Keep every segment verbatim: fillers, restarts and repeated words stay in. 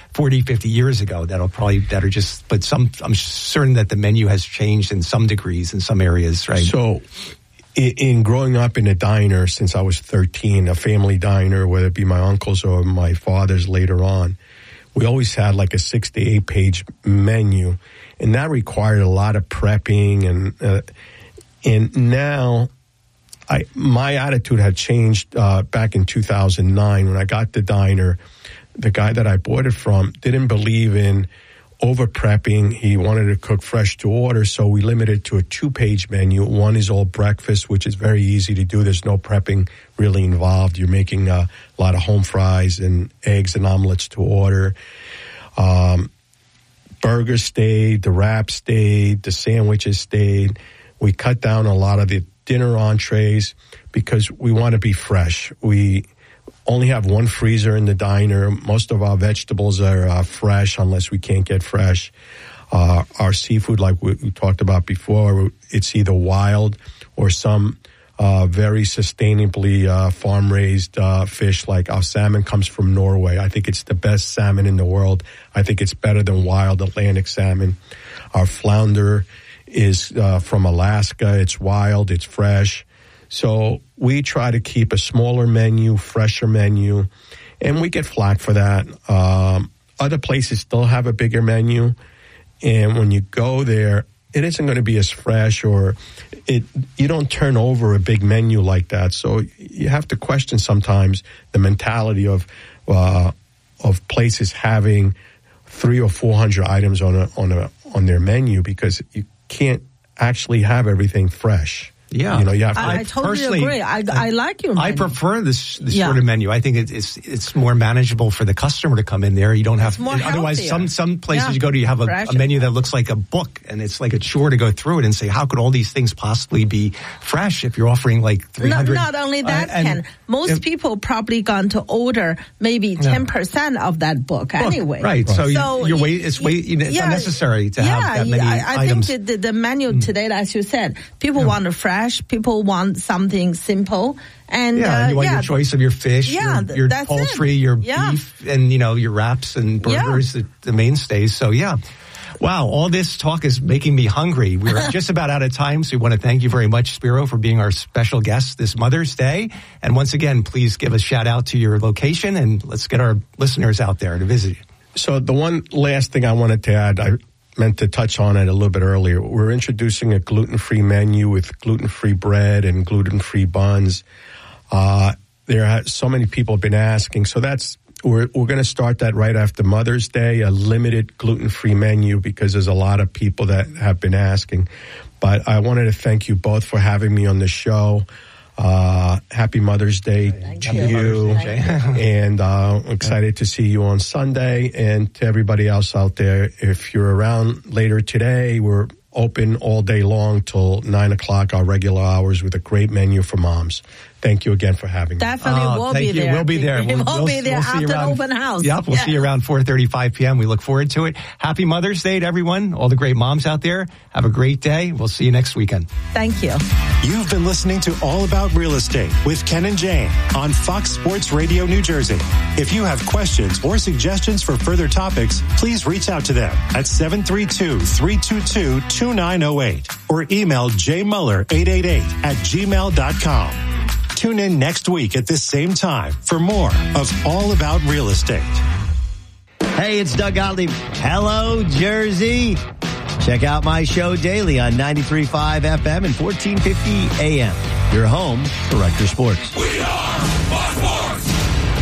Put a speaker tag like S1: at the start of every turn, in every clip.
S1: forty, fifty years ago that'll probably, that are just, but some, I'm certain that the menu has changed in some degrees in some areas, right?
S2: So, in, in growing up in a diner since I was thirteen, a family diner, whether it be my uncle's or my father's later on, we always had like a six to eight page menu, and that required a lot of prepping. And uh, and now, I my attitude had changed uh, back in two thousand nine when I got the diner. The guy that I bought it from didn't believe in over prepping. He wanted to cook fresh to order, so we limited to a two page menu. One is all breakfast, which is very easy to do. There's no prepping really involved. You're making uh, a lot of home fries and eggs and omelets to order. Um, burgers stayed, the wraps stayed, the sandwiches stayed. We cut down a lot of the dinner entrees because we want to be fresh. We only have one freezer in the diner. Most of our vegetables are uh, fresh unless we can't get fresh. Uh, our seafood, like we, we talked about before, it's either wild or some uh, very sustainably uh, farm-raised uh, fish. Like our salmon comes from Norway. I think it's the best salmon in the world. I think it's better than wild Atlantic salmon. Our flounder is uh, from Alaska. It's wild. It's fresh. So we try to keep a smaller menu, fresher menu, and we get flack for that. Um, other places still have a bigger menu, and when you go there, it isn't going to be as fresh, or it you don't turn over a big menu like that. So you have to question sometimes the mentality of uh, of places having three or four hundred items on a, on a, on their menu, because you can't actually have everything fresh.
S1: Yeah,
S2: you know, you have to,
S3: I, I totally agree. I, I like your menu.
S1: I prefer this, this
S3: yeah.
S1: sort of menu. I think it, it's it's more manageable for the customer to come in there. You don't have
S3: it's more
S1: otherwise
S3: healthier.
S1: some some places
S3: yeah.
S1: you go to, you have a, a menu that looks like a book, and it's like a chore to go through it and say, how could all these things possibly be fresh if you're offering like three hundred?
S3: Not, not only that, uh, Ken, most
S1: if,
S3: people probably going to order maybe ten percent yeah. of that book, book anyway.
S1: Right.
S3: right.
S1: So,
S3: so
S1: you, your weight it's weight you know, it's
S3: yeah,
S1: unnecessary to
S3: yeah,
S1: have that many
S3: I, I
S1: items.
S3: think the, the menu mm. today, as you said, people yeah. want it fresh. People want something simple, and
S1: yeah,
S3: uh,
S1: you want
S3: yeah,
S1: your choice of your fish,
S3: yeah,
S1: your, your poultry,
S3: it.
S1: your
S3: yeah.
S1: beef, and you know your wraps and burgers, yeah. the, the mainstays. So yeah, wow, all this talk is making me hungry. We're just about out of time, so we want to thank you very much, Spiro, for being our special guest this Mother's Day. And once again, please give a shout out to your location, and let's get our listeners out there to visit you.
S2: So the one last thing I wanted to add, I meant to touch on it a little bit earlier. We're introducing a gluten-free menu with gluten-free bread and gluten-free buns. Uh, there are so many people have been asking. So that's, we're, we're going to start that right after Mother's Day, a limited gluten-free menu, because there's a lot of people that have been asking. But I wanted to thank you both for having me on the show. Uh, happy Mother's Day Thank to you. And uh, I'm excited to see you on Sunday. And to everybody else out there, if you're around later today, we're open all day long till nine o'clock, our regular hours, with a great menu for moms. Thank you again for having me.
S3: Definitely
S1: oh,
S3: will
S1: thank
S3: be
S1: you.
S3: there.
S1: We'll be there.
S3: We'll,
S1: we'll,
S3: we'll be there
S1: we'll
S3: after the open house.
S1: Yep, we'll yeah. see you around four thirty-five p.m. We look forward to it. Happy Mother's Day to everyone, all the great moms out there. Have a great day. We'll see you next weekend.
S3: Thank you.
S4: You've been listening to All About Real Estate with Ken and Jane on Fox Sports Radio New Jersey. If you have questions or suggestions for further topics, please reach out to them at seven three two, three two two, two nine zero eight or email jmuller eight eight eight at gmail dot com. Tune in next week at this same time for more of All About Real Estate.
S5: Hey, it's Doug Gottlieb. Hello, Jersey. Check out my show daily on ninety-three point five F M and fourteen fifty A M. Your home for Rutgers Sports.
S6: We are Fox Sports.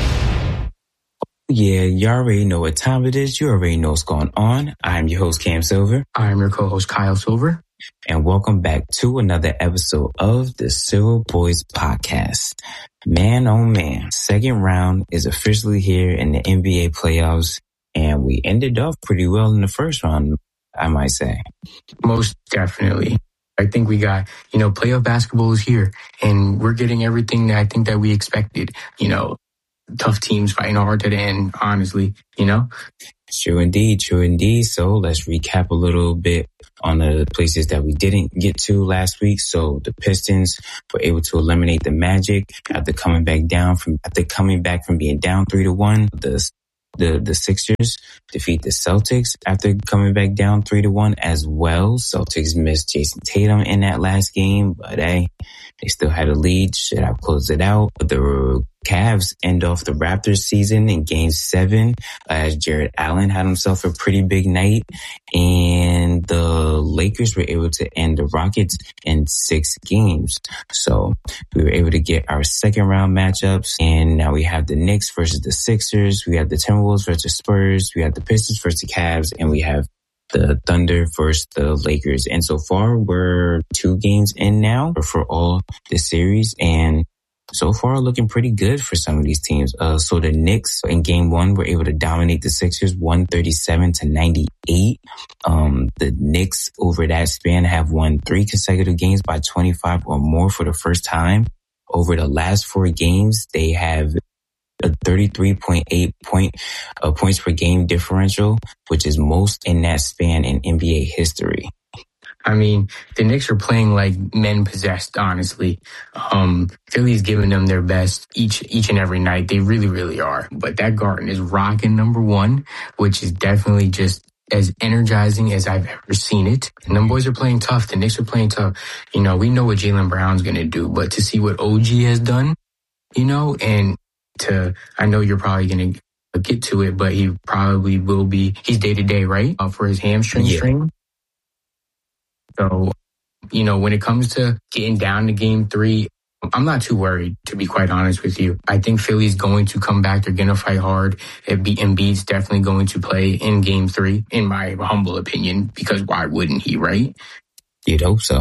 S7: Yeah, you already know what time it is. You already know what's going on. I'm your host, Cam Silver.
S8: I'm your co-host, Kyle Silver.
S7: And welcome back to another episode of the Silver Boys Podcast. Man, oh man, second round is officially here in the N B A playoffs, and we ended off pretty well in the first round, I might say.
S8: Most definitely. I think we got, you know, playoff basketball is here, and we're getting everything that I think that we expected. You know, tough teams fighting hard to the end, honestly, you know?
S7: True indeed, true indeed. So let's recap a little bit on the places that we didn't get to last week. So the Pistons were able to eliminate the Magic after coming back down from, after coming back from being down three to one. The The the Sixers defeat the Celtics after coming back down three to one as well. Celtics missed Jason Tatum in that last game, but hey, they still had a lead. Should have closed it out. But the Cavs end off the Raptors season in game seven as Jared Allen had himself a pretty big night. And the Lakers were able to end the Rockets in six games. So we were able to get our second round matchups. And now we have the Knicks versus the Sixers. We have the Timberwolves versus Spurs. We have the Pistons versus the Cavs. And we have the Thunder versus the Lakers. And so far, we're two games in now for all the series. And so far, looking pretty good for some of these teams. Uh, so the Knicks in game one were able to dominate the Sixers one thirty-seven to ninety-eight. Um, the Knicks over that span have won three consecutive games by twenty-five or more for the first time. Over the last four games, they have a thirty-three point eight point uh, points per game differential, which is most in that span in N B A history.
S8: I mean, the Knicks are playing like men possessed, honestly. Um, Philly's giving them their best each each and every night. They really, really are. But that Garden is rocking number one, which is definitely just as energizing as I've ever seen it. And them boys are playing tough. The Knicks are playing tough. You know, we know what Jaylen Brown's going to do, but to see what O G has done, you know, and to, I know you're probably going to get to it, but he probably will be, he's day to day, right? Uh, for his hamstring
S7: yeah.
S8: strain. So, you know, when it comes to getting down to game three, I'm not too worried, to be quite honest with you. I think Philly's going to come back. They're going to fight hard. Embiid's definitely going to play in game three, in my humble opinion, because why wouldn't he, right?
S7: You'd hope so.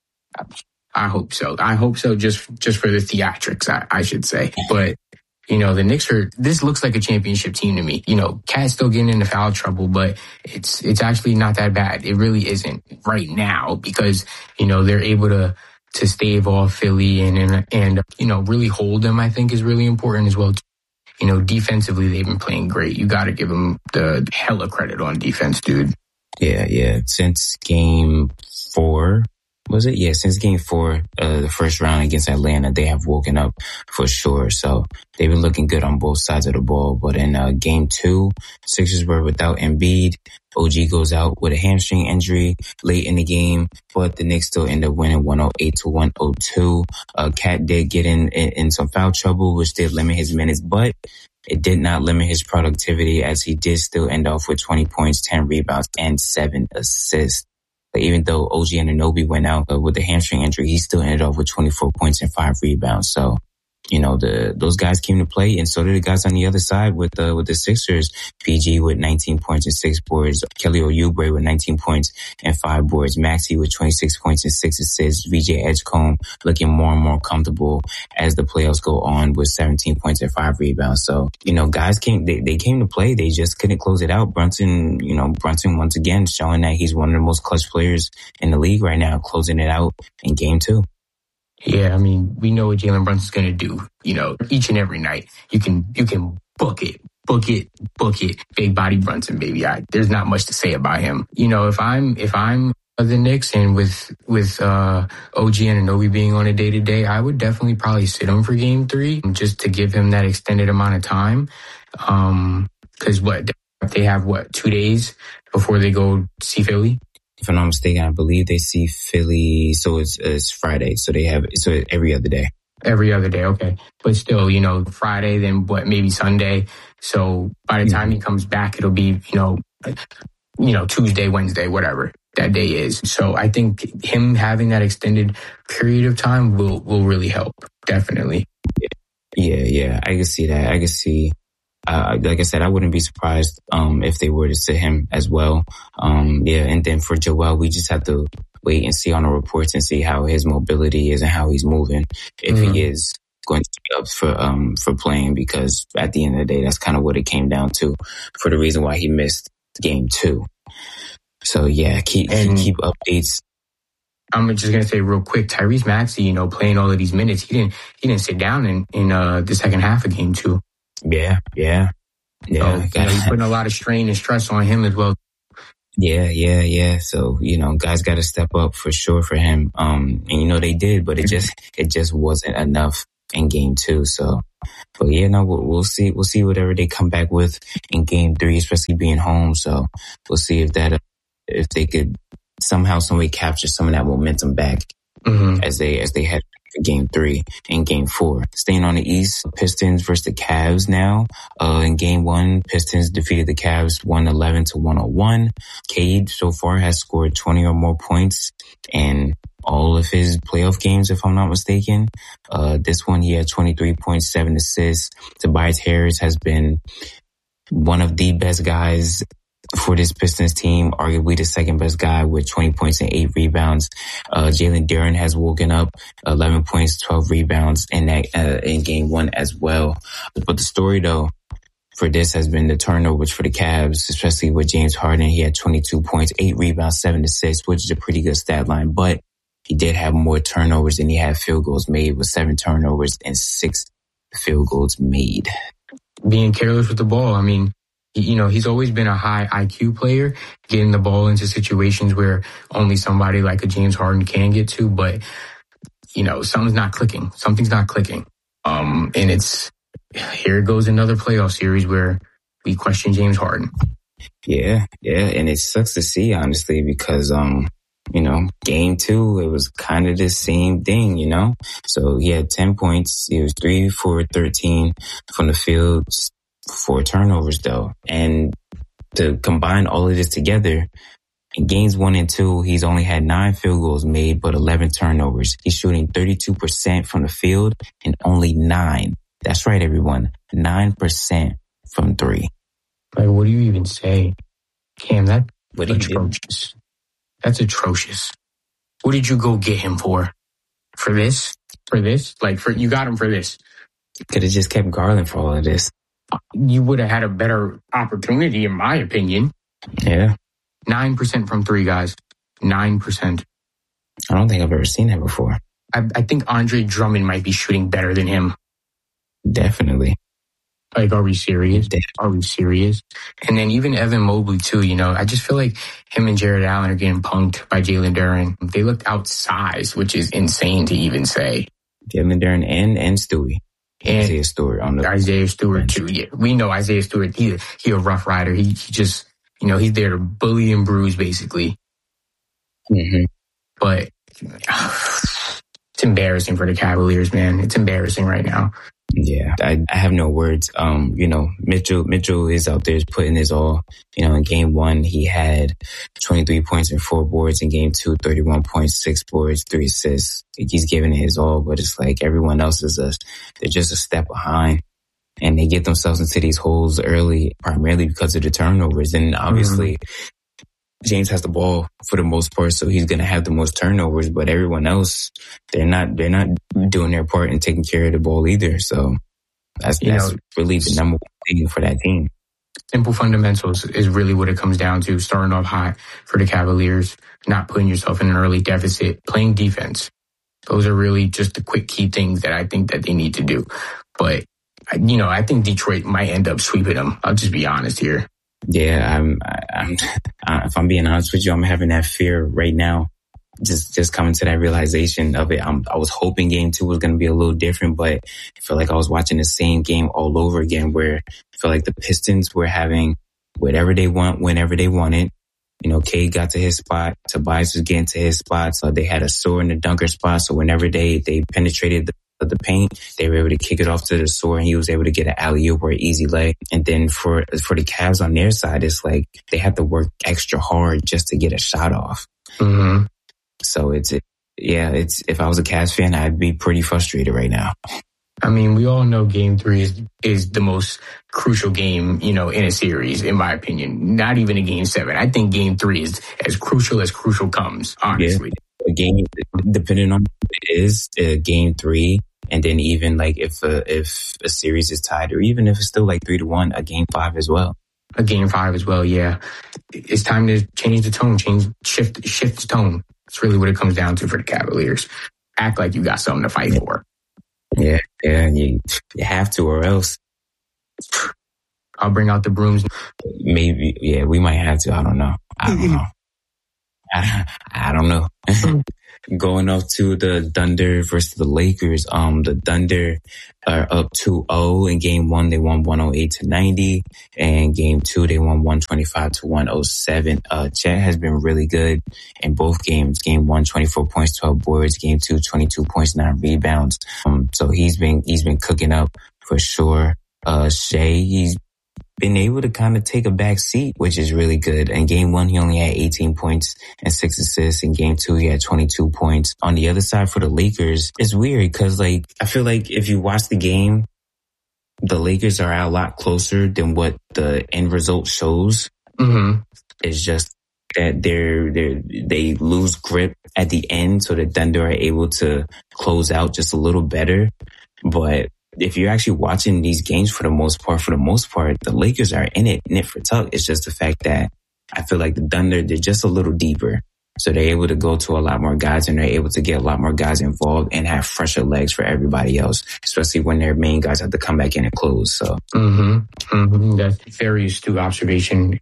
S8: I hope so. I hope so just, just for the theatrics, I, I should say. But, you know, the Knicks are, this looks like a championship team to me. You know, Cat's still getting into foul trouble, but it's, it's actually not that bad. It really isn't right now because, you know, they're able to, to stave off Philly and, and, and, you know, really hold them, I think is really important as well. You know, defensively, they've been playing great. You got to give them the hella credit on defense, dude.
S7: Yeah, yeah. Since game four, was it? Yeah, since game four, uh, the first round against Atlanta, they have woken up for sure. So they've been looking good on both sides of the ball. But in uh, game two, Sixers were without Embiid. O G goes out with a hamstring injury late in the game, but the Knicks still end up winning one oh eight to one oh two. Uh, Cat did get in, in, in some foul trouble, which did limit his minutes, but it did not limit his productivity as he did still end off with twenty points, ten rebounds, and seven assists. But even though O G Anunoby went out uh, with the hamstring injury, he still ended off with twenty-four points and five rebounds. So, you know, the those guys came to play, and so did the guys on the other side with uh, with the Sixers. P G with nineteen points and six boards. Kelly Oubre with nineteen points and five boards. Maxey with twenty-six points and six assists. V J Edgecombe looking more and more comfortable as the playoffs go on with seventeen points and five rebounds. So, you know, guys came, they, they came to play. They just couldn't close it out. Brunson, you know, Brunson once again showing that he's one of the most clutch players in the league right now, closing it out in game two.
S8: Yeah, I mean, we know what Jalen Brunson's going to do, you know, each and every night. You can, you can book it, book it, book it. Big body Brunson, baby. I, there's not much to say about him. You know, if I'm, if I'm the Knicks and with, with, uh, O G Anunoby being on a day to day, I would definitely probably sit him for game three just to give him that extended amount of time. Um, cause what, they have what, two days before they go see Philly?
S7: If I'm not mistaken, I believe they see Philly. So it's, it's Friday. So they have, so every other day.
S8: Every other day. Okay. But still, you know, Friday, then what, maybe Sunday. So by the time he comes back, it'll be, you know, you know, Tuesday, Wednesday, whatever that day is. So I think him having that extended period of time will, will really help. Definitely.
S7: Yeah. Yeah. I can see that. I can see. Uh, like I said, I wouldn't be surprised um, if they were to sit him as well. Um, yeah, and then for Joel, we just have to wait and see on the reports and see how his mobility is and how he's moving, if mm-hmm. he is going to be up for um, for playing, because at the end of the day, that's kind of what it came down to for the reason why he missed game two. So yeah, keep and keep updates.
S8: I'm just gonna say real quick, Tyrese Maxey, you know, playing all of these minutes, he didn't he didn't sit down in in uh, the second half of game two.
S7: Yeah, yeah, yeah.
S8: So, you know, you're putting a lot of strain and stress on him as well.
S7: Yeah, yeah, yeah. So, you know, guys got to step up for sure for him. Um, and you know, they did, but it just, it just wasn't enough in game two. So, but yeah, no, we'll, we'll see. We'll see whatever they come back with in game three, especially being home. So we'll see if that, if they could somehow, some way capture some of that momentum back mm-hmm. as they, as they head to game three and game four. Staying on the East, Pistons versus the Cavs now. Uh, in game one, Pistons defeated the Cavs one eleven to one oh one. Cade so far has scored twenty or more points and all of his playoff games, if I'm not mistaken. Uh, this one, he had twenty-three point seven assists. Tobias Harris has been one of the best guys for this Pistons team, arguably the second best guy with twenty points and eight rebounds. Uh, Jalen Duren has woken up eleven points, twelve rebounds in that, uh, in game one as well. But the story though, for this has been the turnovers for the Cavs, especially with James Harden. He had twenty-two points, eight rebounds, seven assists, which is a pretty good stat line, but he did have more turnovers than he had field goals made, with seven turnovers and six field goals made.
S8: Being careless with the ball. I mean, you know, he's always been a high I Q player, getting the ball into situations where only somebody like a James Harden can get to. But, you know, something's not clicking. Something's not clicking. Um, and it's, here goes another playoff series where we question James Harden.
S7: Yeah, yeah. And it sucks to see, honestly, because, um, you know, game two, it was kind of the same thing, you know? So he had ten points. He was three for thirteen from the field, four turnovers though. And to combine all of this together, in games one and two, he's only had nine field goals made, but eleven turnovers. He's shooting thirty-two percent from the field and only nine. That's right, everyone. nine percent from three.
S8: Like, what do you even say? Cam, that's
S7: what
S8: atrocious. That's atrocious. What did you go get him for? For this? For this? Like, for you got him for this?
S7: Could have just kept Garland for all of this.
S8: You would have had a better opportunity, in my opinion.
S7: Yeah.
S8: nine percent from three, guys. nine percent.
S7: I don't think I've ever seen that before.
S8: I, I think Andre Drummond might be shooting better than him.
S7: Definitely.
S8: Like, are we serious? Are we serious? And then even Evan Mobley, too, you know, I just feel like him and Jared Allen are getting punked by Jalen Duren. They looked outsized, which is insane to even say.
S7: Jalen Duren and, and Stewie. And Isaiah Stewart. On the
S8: Isaiah Stewart, too. Yeah, we know Isaiah Stewart. He, he a rough rider. He, he just, you know, he's there to bully and bruise, basically.
S7: Mm-hmm.
S8: But it's embarrassing for the Cavaliers, man. It's embarrassing right now.
S7: Yeah, I, I have no words. Um, you know, Mitchell, Mitchell is out there putting his all. You know, in game one, he had twenty-three points and four boards. In game two, thirty-one points, six boards, three assists. He's giving it his all, but it's like everyone else is a, they're just a step behind. And they get themselves into these holes early, primarily because of the turnovers. And obviously, mm-hmm. James has the ball for the most part, so he's going to have the most turnovers, but everyone else, they're not, they're not doing their part in taking care of the ball either. So that's, you that's know, really the number one thing for that team.
S8: Simple fundamentals is really what it comes down to. Starting off hot for the Cavaliers, not putting yourself in an early deficit, playing defense. Those are really just the quick key things that I think that they need to do. But, you know, I think Detroit might end up sweeping them. I'll just be honest here.
S7: Yeah, I'm, I'm, if I'm being honest with you, I'm having that fear right now. Just, just coming to that realization of it. I'm, I was hoping game two was going to be a little different, but I feel like I was watching the same game all over again, where I feel like the Pistons were having whatever they want, whenever they wanted. You know, Cade got to his spot. Tobias was getting to his spot. So they had a Soar in the dunker spot. So whenever they, they penetrated the of the paint, they were able to kick it off to the Soar, and he was able to get an alley-oop or an easy lay. And then for for the Cavs on their side, it's like they have to work extra hard just to get a shot off.
S8: Mm-hmm.
S7: So it's it, yeah, it's if I was a Cavs fan, I'd be pretty frustrated right now.
S8: I mean, we all know Game Three is is the most crucial game, you know, in a series, in my opinion. Not even a Game Seven. I think Game Three is as crucial as crucial comes. Honestly,
S7: yeah. A game, depending on what it is, uh, Game Three. And then even like if a, if a series is tied, or even if it's still like three to one, a game five as well.
S8: A game five as well, yeah. It's time to change the tone, change, shift, shift the tone. It's really what it comes down to for the Cavaliers. Act like you got something to fight
S7: yeah.
S8: for.
S7: Yeah, yeah, you, you have to, or else.
S8: I'll bring out the brooms.
S7: Maybe, yeah, we might have to. I don't know. I don't know. I, I don't know. going off to the Thunder versus the Lakers. Um, the Thunder are up two oh. In game one, they won one oh eight to ninety. And game two, they won one twenty-five to one oh seven. Uh, Chet has been really good in both games. Game one, twenty-four points, twelve boards. Game two, twenty-two points, nine rebounds. Um, so he's been, he's been cooking up for sure. Uh, Shea, he's been able to kind of take a back seat, which is really good. In game one, he only had eighteen points and six assists. In game two, he had twenty-two points. On the other side for the Lakers, it's weird because, like, I feel like if you watch the game, the Lakers are a lot closer than what the end result shows.
S8: Mm-hmm.
S7: It's just that they're, they're, they lose grip at the end, so the Thunder are able to close out just a little better. But if you're actually watching these games for the most part, for the most part, the Lakers are in it, in it for tuck. It's just the fact that I feel like the Thunder, they're just a little deeper. So they're able to go to a lot more guys and they're able to get a lot more guys involved and have fresher legs for everybody else, especially when their main guys have to come back in and close. So,
S8: mm-hmm. Mm-hmm. That's a very astute observation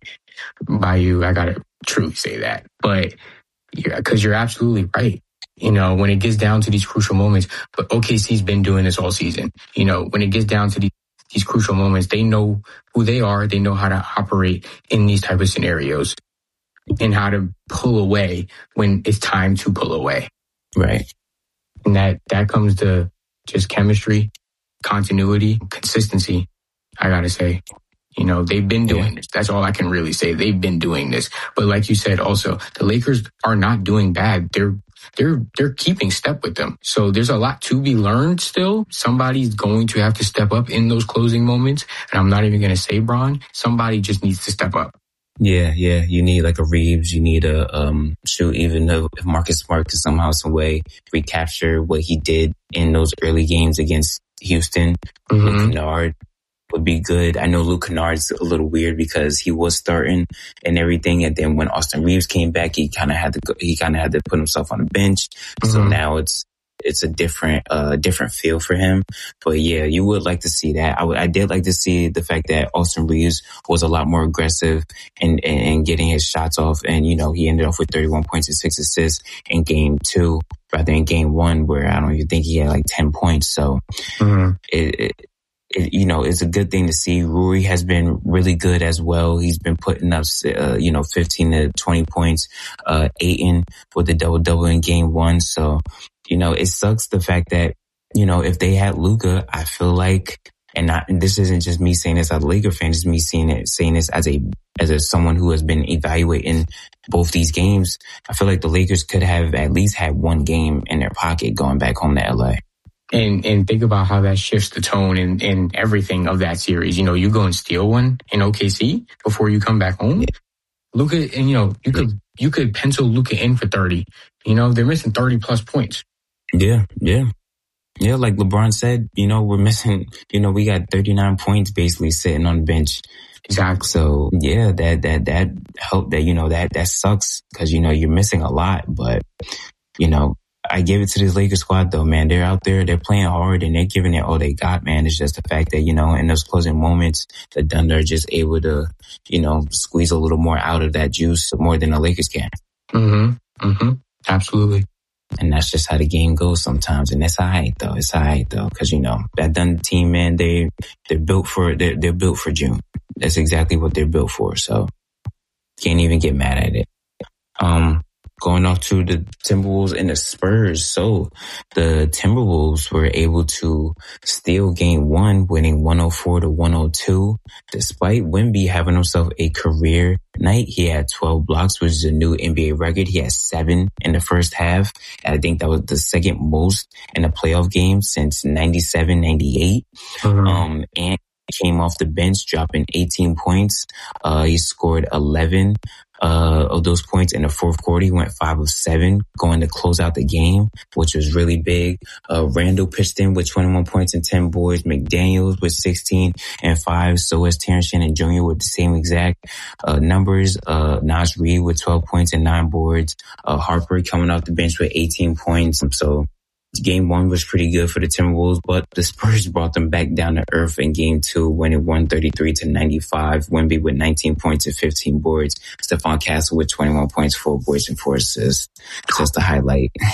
S8: by you. I got to truly say that. But yeah, because you're absolutely right. You know, when it gets down to these crucial moments, but O K C's been doing this all season. You know, when it gets down to these, these crucial moments, they know who they are. They know how to operate in these type of scenarios and how to pull away when it's time to pull away.
S7: Right.
S8: And that, that comes to just chemistry, continuity, consistency, I gotta say. You know, they've been doing yeah. this. That's all I can really say. They've been doing this. But like you said, also, the Lakers are not doing bad. They're they're they're keeping step with them. So there's a lot to be learned still. Somebody's going to have to step up in those closing moments. And I'm not even going to say Bron. Somebody just needs to step up.
S7: Yeah, yeah. You need like a Reeves. You need a um shoot, even though if Marcus Smart could somehow, some way recapture what he did in those early games against Houston, mm-hmm. Luke Kennard would be good. I know Luke Kennard's a little weird because he was starting and everything, and then when Austin Reeves came back, he kind of had to go, he kind of had to put himself on the bench. Mm-hmm. So now it's it's a different uh different feel for him. But yeah, you would like to see that. I would, I did like to see the fact that Austin Reeves was a lot more aggressive and and, and getting his shots off, and you know he ended off with thirty-one points and six assists in game two rather than game one, where I don't even think he had like ten points. So mm-hmm. it. it It, you know, it's a good thing to see. Rui has been really good as well. He's been putting up, uh, you know, fifteen to twenty points, uh, Ayton with the double double in game one. So, you know, it sucks the fact that, you know, if they had Luka, I feel like, and not, and this isn't just me saying this as a Laker fan, it's me saying it, saying this as a, as a someone who has been evaluating both these games. I feel like the Lakers could have at least had one game in their pocket going back home to L A.
S8: And and think about how that shifts the tone and, and everything of that series. You know, you go and steal one in O K C before you come back home. Yeah. Luka, and you know, you could you could pencil Luka in for thirty. You know, they're missing thirty plus points.
S7: Yeah, yeah. Yeah, like LeBron said, you know, we're missing, you know, we got thirty-nine points basically sitting on the bench.
S8: Exactly.
S7: So yeah, that that that helped that, you know, that that sucks because, you know, you're missing a lot, but you know, I give it to this Lakers squad though, man. They're out there, they're playing hard and they're giving it all they got, man. It's just the fact that, you know, in those closing moments, the Thunder are just able to, you know, squeeze a little more out of that juice more than the Lakers can.
S8: Mm-hmm. Mm-hmm. Absolutely.
S7: And that's just how the game goes sometimes. And that's all right though. It's all right though. Cause you know, that Thunder team, man, they, they're built for, they're, they're built for June. That's exactly what they're built for. So can't even get mad at it. Um, Going off to the Timberwolves and the Spurs. So the Timberwolves were able to steal game one, winning one oh four to one oh two. Despite Wemby having himself a career night, he had twelve blocks, which is a new N B A record. He had seven in the first half. And I think that was the second most in a playoff game since ninety-seven ninety-eight. Mm-hmm. Um, and came off the bench, dropping eighteen points. Uh, he scored eleven uh, of those points in the fourth quarter. He went five of seven going to close out the game, which was really big. Uh, Randall pitched in with twenty-one points and ten boards. McDaniels with sixteen and five. So is Terrence Shannon Junior with the same exact uh, numbers. Uh, Naz Reid with twelve points and nine boards. Uh, Harper coming off the bench with eighteen points. So game one was pretty good for the Timberwolves, but the Spurs brought them back down to earth in game two, winning one thirty-three to ninety-five. Wemby with nineteen points and fifteen boards. Stephon Castle with twenty-one points, four boards, and four assists. Just the highlight.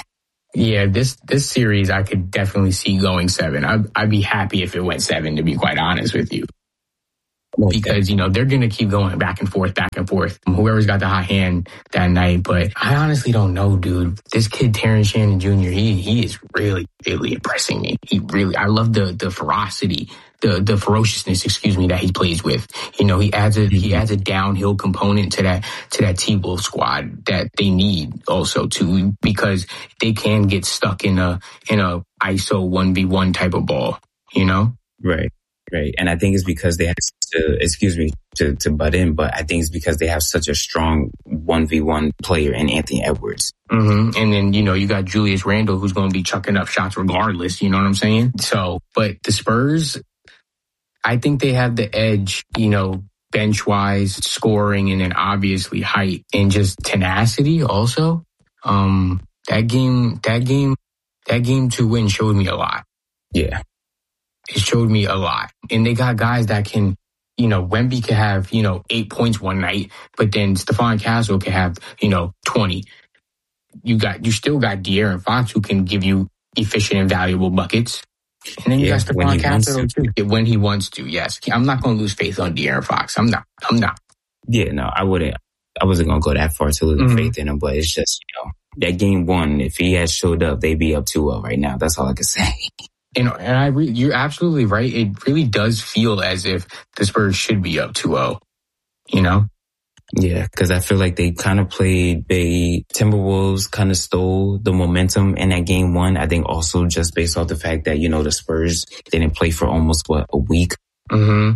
S8: Yeah, this this series I could definitely see going seven. I'd, I'd be happy if it went seven, to be quite honest with you. Because, you know, they're going to keep going back and forth, back and forth. Whoever's got the hot hand that night. But I honestly don't know, dude. This kid, Terrence Shannon Junior, he he is really, really impressing me. He really, I love the the ferocity, the the ferociousness, excuse me, that he plays with. You know, he adds a he adds a downhill component to that to that T-Wolf squad that they need also too, because they can get stuck in a in a I S O one v one type of ball. You know,
S7: right. Right. And I think it's because they have to, excuse me, to, to butt in, but I think it's because they have such a strong one v one player in Anthony Edwards.
S8: Mm-hmm. And then, you know, you got Julius Randle, who's going to be chucking up shots regardless. You know what I'm saying? So, but the Spurs, I think they have the edge, you know, bench wise, scoring, and then obviously height and just tenacity also. Um, that game, that game, that game to win showed me a lot.
S7: Yeah.
S8: It showed me a lot. And they got guys that can, you know, Wemby could have, you know, eight points one night, but then Stephon Castle could have, you know, twenty. You got, you still got De'Aaron Fox who can give you efficient and valuable buckets. And then you yeah, got Stephon Castle too. When he wants to, yes. I'm not going to lose faith on De'Aaron Fox. I'm not. I'm not.
S7: Yeah, no, I wouldn't. I wasn't going to go that far to lose mm-hmm. faith in him, but it's just, you know, that game one, if he had showed up, they'd be up two oh right now. That's all I can say.
S8: And, and I re- you're absolutely right. It really does feel as if the Spurs should be up two oh, you know?
S7: Yeah, because I feel like they kind of played, they, Timberwolves kind of stole the momentum in that game one. I think also just based off the fact that, you know, the Spurs didn't play for almost, what, a week
S8: mm-hmm.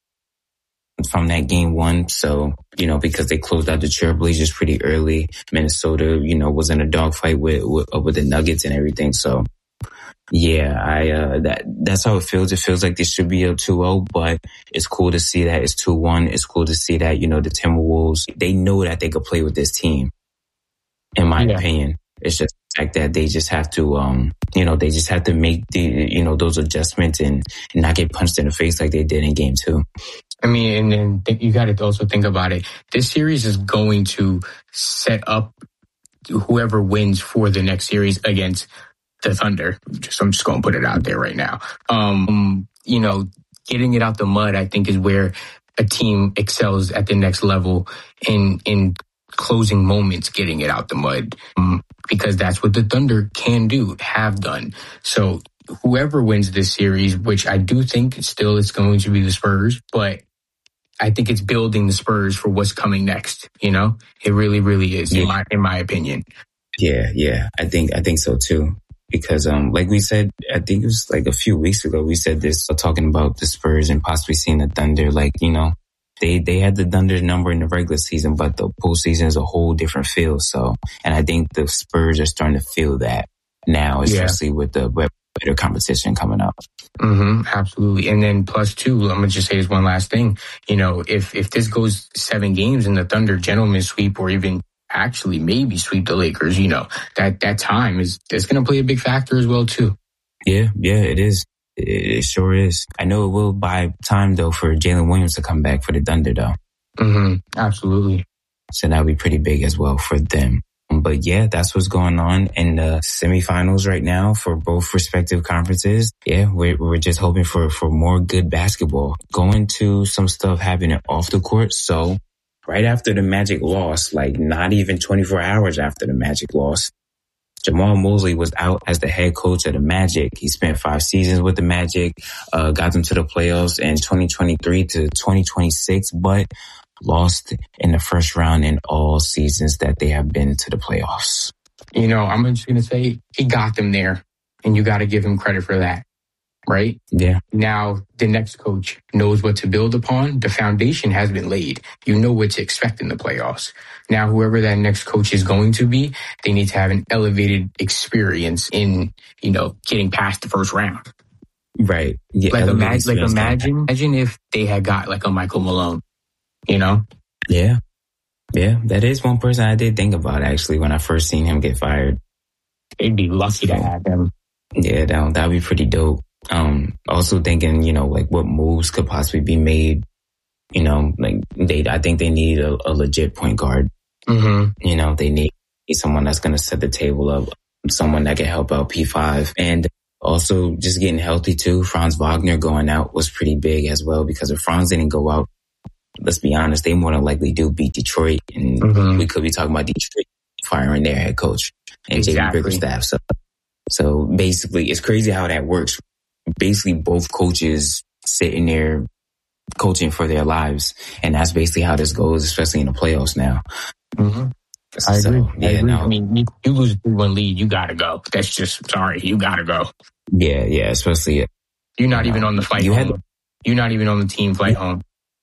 S7: from that game one. So, you know, because they closed out the Trailblazers pretty early, Minnesota, you know, was in a dogfight with, with, with the Nuggets and everything. So, yeah, I uh that that's how it feels. It feels like they should be up two oh, but it's cool to see that it's two one. It's cool to see that, you know, the Timberwolves, they know that they could play with this team. In my yeah. opinion, it's just the fact that they just have to, um, you know, they just have to make the, you know, those adjustments and, and not get punched in the face like they did in game two.
S8: I mean, and then th- you got to also think about it. This series is going to set up whoever wins for the next series against the Thunder. Just, I'm just going to put it out there right now. Um, you know, getting it out the mud, I think, is where a team excels at the next level in in closing moments, getting it out the mud, um, because that's what the Thunder can do, have done. So whoever wins this series, which I do think still is going to be the Spurs, but I think it's building the Spurs for what's coming next. You know, it really, really is, yeah. in my in my opinion.
S7: Yeah, yeah, I think I think so too. Because, um, like we said, I think it was like a few weeks ago, we said this, uh, talking about the Spurs and possibly seeing the Thunder. Like, you know, they, they had the Thunder's number in the regular season, but the postseason is a whole different feel. So, and I think the Spurs are starting to feel that now, especially yeah. with the better competition coming up.
S8: Mm-hmm, absolutely. And then plus two, I'm going to just say this one last thing. You know, if, if this goes seven games and the Thunder gentleman sweep or even actually maybe sweep the Lakers, you know, that, that time is, is going to play a big factor as well, too.
S7: Yeah, yeah, it is. It, it sure is. I know it will buy time, though, for Jalen Williams to come back for the Thunder, though.
S8: Mm-hmm, absolutely.
S7: So that'll be pretty big as well for them. But yeah, that's what's going on in the semifinals right now for both respective conferences. Yeah, we're, we're just hoping for, for more good basketball. Going to some stuff happening off the court. So right after the Magic loss, like not even twenty-four hours after the Magic loss, Jamal Mosley was out as the head coach of the Magic. He spent five seasons with the Magic, uh, got them to the playoffs in twenty twenty-three to twenty twenty-six, but lost in the first round in all seasons that they have been to the playoffs.
S8: You know, I'm just going to say he got them there, and you got to give him credit for that. Right?
S7: Yeah.
S8: Now, the next coach knows what to build upon. The foundation has been laid. You know what to expect in the playoffs. Now, whoever that next coach is going to be, they need to have an elevated experience in, you know, getting past the first round.
S7: Right.
S8: Yeah, like, imagine, like imagine, imagine if they had got like a Michael Malone, you know?
S7: Yeah. Yeah. That is one person I did think about, actually, when I first seen him get fired.
S8: They'd be lucky to have him.
S7: Yeah, that that would be pretty dope. Um, also thinking, you know, like what moves could possibly be made. You know, like they, I think they need a, a legit point guard.
S8: Mm-hmm.
S7: You know, they need someone that's going to set the table up someone that can help out P five. And also just getting healthy too. Franz Wagner going out was pretty big as well, because if Franz didn't go out, let's be honest, they more than likely do beat Detroit. And mm-hmm. we could be talking about Detroit firing their head coach and
S8: exactly.
S7: J B Bickerstaff. So, so basically, it's crazy how that works. Basically, both coaches sitting there coaching for their lives. And that's basically how this goes, especially in the playoffs now.
S8: Mm-hmm. I
S7: so,
S8: agree.
S7: Yeah,
S8: I agree.
S7: No.
S8: I mean, you, you lose a three one lead, you gotta go. That's just, sorry, you gotta go.
S7: Yeah, yeah, especially.
S8: You're not you even know, on the flight you home. Had, You're not even on the team flight
S7: yeah.
S8: home.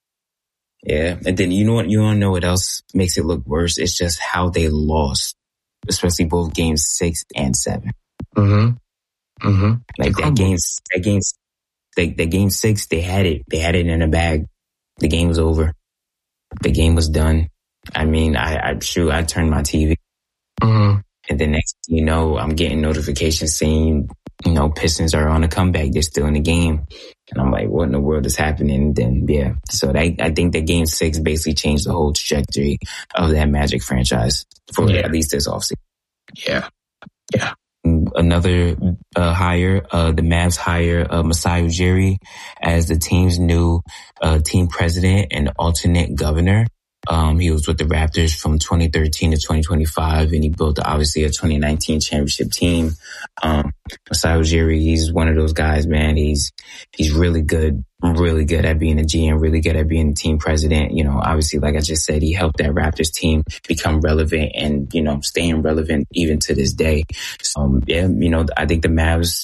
S7: Yeah, and then you know what? You want to know what else makes it look worse? It's just how they lost, especially both games six and seven.
S8: Mm-hmm. Mm-hmm.
S7: Like that game, that game, that, that game six, they had it. They had it in a bag. The game was over. The game was done. I mean, I, I'm sure I turned my T V.
S8: Mm-hmm.
S7: And then next thing you know, I'm getting notifications saying, you know, Pistons are on a comeback. They're still in the game. And I'm like, what in the world is happening? And then, yeah. So that, I think that game six basically changed the whole trajectory of that Magic franchise for
S8: yeah.
S7: at least this offseason.
S8: Yeah. Yeah.
S7: Another uh, hire, uh, the Mavs hire uh, Masai Ujiri as the team's new uh, team president and alternate governor. Um, he was with the Raptors from twenty thirteen to twenty twenty-five, and he built obviously a twenty nineteen championship team. Um, Masai Ujiri, he's one of those guys, man. He's, he's really good, really good at being a G M, really good at being a team president. You know, obviously, like I just said, he helped that Raptors team become relevant and, you know, staying relevant even to this day. So, um, yeah, you know, I think the Mavs,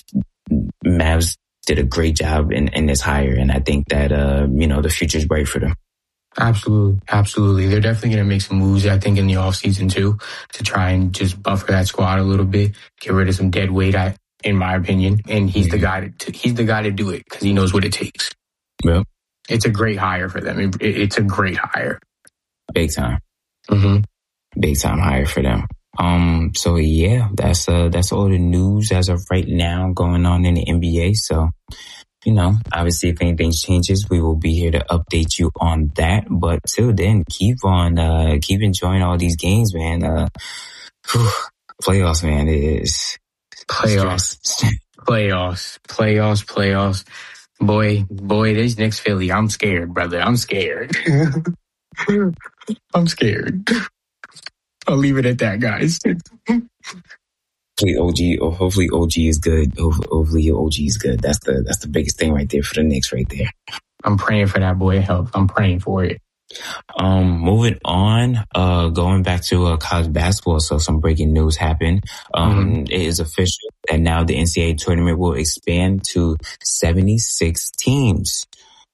S7: Mavs did a great job in, in this hire. And I think that, uh, you know, the future's bright for them.
S8: Absolutely. Absolutely. They're definitely going to make some moves, I think, in the offseason, too, to try and just buffer that squad a little bit, get rid of some dead weight, I, in my opinion. And he's mm-hmm. the guy to, he's the guy to do it because he knows what it takes.
S7: Yeah.
S8: It's a great hire for them. It, it's a great hire.
S7: Big time.
S8: Mm-hmm.
S7: Big time hire for them. Um, so yeah, that's, uh, that's all the news as of right now going on in the N B A. So, you know, obviously, if anything changes, we will be here to update you on that. But till then, keep on, uh, keep enjoying all these games, man. Uh, whew, playoffs, man, it is
S8: playoffs, playoffs, playoffs, playoffs. Boy, boy, this next Philly, I'm scared, brother. I'm scared. I'm scared. I'll leave it at that, guys.
S7: Hopefully O G, or hopefully O G is good. Hopefully O G is good. That's the that's the biggest thing right there for the Knicks right there.
S8: I'm praying for that boy health. I'm praying for it.
S7: Um, moving on, uh, going back to uh, college basketball. So some breaking news happened. Um, mm-hmm. It is official that now the N C double A tournament will expand to seventy-six teams.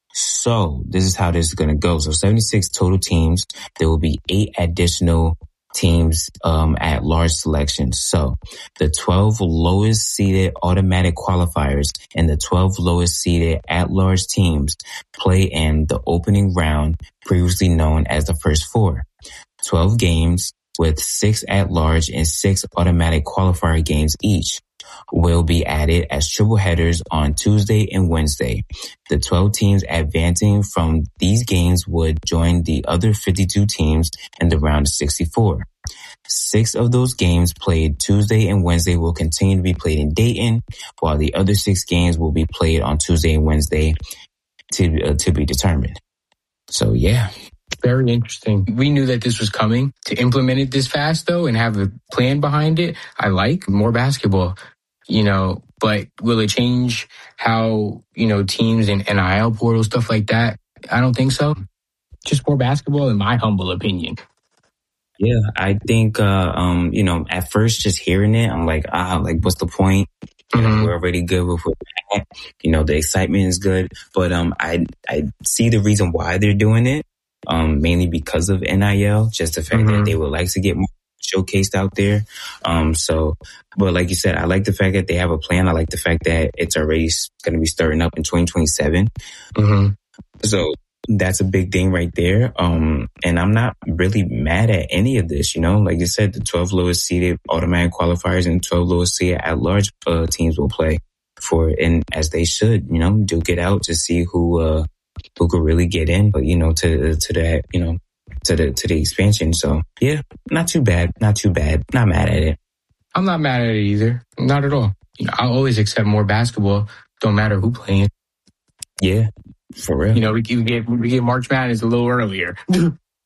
S7: So this is how this is going to go. So seventy-six total teams. There will be eight additional teams um at large selection. So the twelve lowest seeded automatic qualifiers and the twelve lowest seeded at large teams play in the opening round, previously known as the first four. twelve games with six at large and six automatic qualifier games each will be added as triple headers on Tuesday and Wednesday. The twelve teams advancing from these games would join the other fifty-two teams in the round of sixty-four. Six of those games played Tuesday and Wednesday will continue to be played in Dayton, while the other six games will be played on Tuesday and Wednesday to uh, to be determined. So, yeah.
S8: Very interesting. We knew that this was coming. To implement it this fast, though, and have a plan behind it, I like more basketball, you know, but will it change how, you know, teams and N I L portal, stuff like that? I don't think so. Just more basketball, in my humble opinion.
S7: Yeah, I think, uh, um, you know, at first just hearing it, I'm like, ah, like, what's the point? You know, mm-hmm. We're already good with that. You know, the excitement is good. But um, I I see the reason why they're doing it. Um, mainly because of N I L, just the fact mm-hmm. that they would like to get more showcased out there. Um, so, but like you said, I like the fact that they have a plan. I like the fact that it's already going to be starting up in twenty twenty-seven.
S8: Mm-hmm.
S7: So that's a big thing right there. Um, and I'm not really mad at any of this, you know, like you said, the twelve lowest seeded automatic qualifiers and twelve lowest seeded at large uh, teams will play for it. And as they should, you know, duke it out to see who, uh, who could really get in, but you know, to to that, you know, to the to the expansion. So yeah, not too bad, not too bad, not mad at it.
S8: I'm not mad at it either. Not at all. You know, I'll always accept more basketball. Don't matter who playing.
S7: Yeah, for real.
S8: You know, we, we get we get March Madness a little earlier.
S7: Yeah,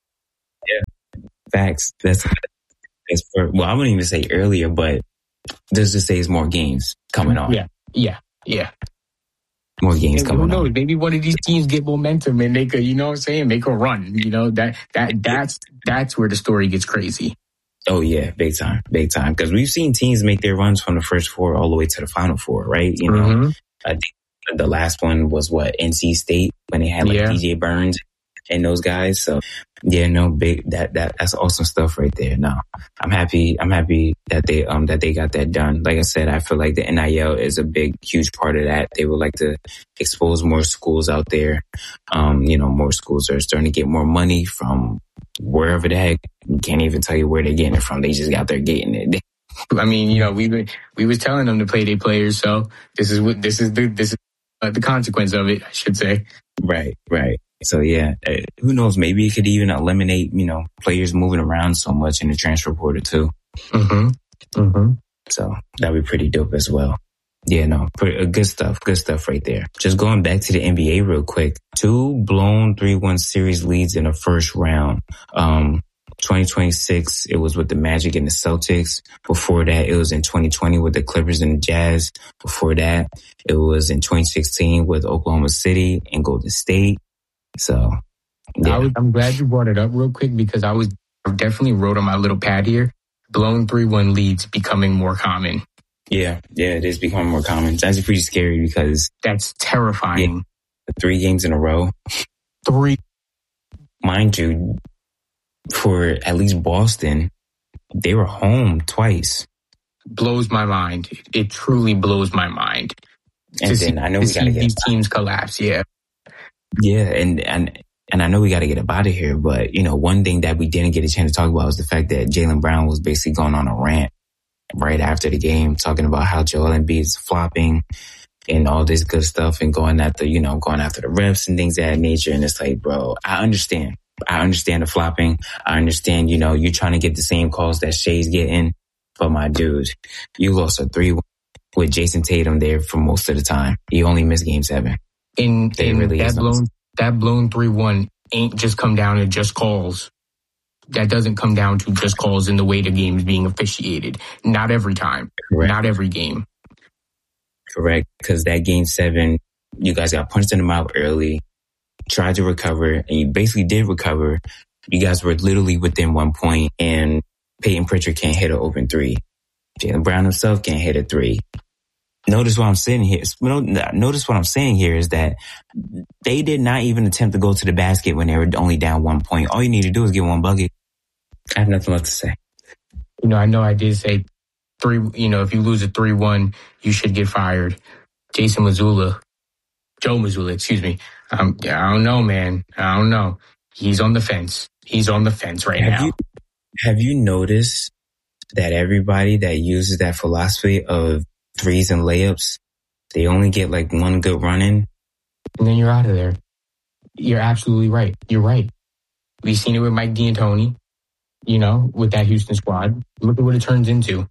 S7: facts. That's that's for, well, I wouldn't even say earlier, but just to say it's more games coming on.
S8: Yeah, yeah, yeah.
S7: More games
S8: and
S7: coming
S8: who knows?
S7: on.
S8: Maybe one of these teams get momentum and they could, you know what I'm saying, make a run. You know, that that that's that's where the story gets crazy.
S7: Oh yeah, big time, big time. Because we've seen teams make their runs from the first four all the way to the final four, right? You know, mm-hmm. I think the last one was what, N C State, when they had like
S8: yeah.
S7: D J Burns and those guys. So yeah, no, big that that that's awesome stuff right there. No, I'm happy. I'm happy that they um that they got that done. Like I said, I feel like the N I L is a big, huge part of that. They would like to expose more schools out there. Um, you know, more schools are starting to get more money from wherever the heck. Can't even tell you where they're getting it from. They just got there getting it.
S8: I mean, you know, we we was telling them to play their players, so this is what this is the this is uh, the consequence of it, I should say.
S7: Right, right. So yeah, uh, who knows? Maybe it could even eliminate, you know, players moving around so much in the transfer portal too.
S8: Mm-hmm. Mm-hmm.
S7: So that'd be pretty dope as well. Yeah, no, pretty, uh, good stuff. Good stuff right there. Just going back to the N B A real quick. Two blown three one series leads in the first round. Um, twenty twenty-six, it was with the Magic and the Celtics. Before that, it was in twenty twenty with the Clippers and the Jazz. Before that, it was in twenty sixteen with Oklahoma City and Golden State. So, yeah.
S8: I was, I'm glad you brought it up real quick because I was I definitely wrote on my little pad here, blown three one leads becoming more common.
S7: Yeah, yeah, it is becoming more common. It's actually pretty scary because
S8: that's terrifying.
S7: Yeah, three games in a row.
S8: Three.
S7: Mind you, for at least Boston, they were home twice.
S8: Blows my mind. It truly blows my mind.
S7: And
S8: to
S7: then
S8: see,
S7: I know we gotta get
S8: these teams collapse. Yeah.
S7: Yeah, and, and and I know we got to get up out of here, but, you know, one thing that we didn't get a chance to talk about was the fact that Jaylen Brown was basically going on a rant right after the game, talking about how Joel Embiid is flopping and all this good stuff and going after, you know, going after the refs and things of that nature. And it's like, bro, I understand. I understand the flopping. I understand, you know, you're trying to get the same calls that Shay's getting. But my dude, you lost a three with Jason Tatum there for most of the time. He only missed game seven.
S8: And, and really that blown that blown three one ain't just come down to just calls. That doesn't come down to just calls in the way the game is being officiated. Not every time. Correct. Not every game.
S7: Correct. Because that game seven, you guys got punched in the mouth early, tried to recover, and you basically did recover. You guys were literally within one point, and Peyton Pritchard can't hit an open three. Jaylen Brown himself can't hit a three. Notice what I'm saying here. Notice what I'm saying here is that they did not even attempt to go to the basket when they were only down one point. All you need to do is get one bucket. I have nothing left to say.
S8: You know, I know I did say three, you know, if you lose a three one, you should get fired. Jason Mazzulla, Joe Mazzulla, excuse me. Um, I don't know, man. I don't know. He's on the fence. He's on the fence right
S7: have
S8: now.
S7: You, have you noticed that everybody that uses that philosophy of threes and layups, they only get like one good run in?
S8: And then you're out of there. You're absolutely right. You're right. We've seen it with Mike D'Antoni, you know, with that Houston squad. Look at what it turns into.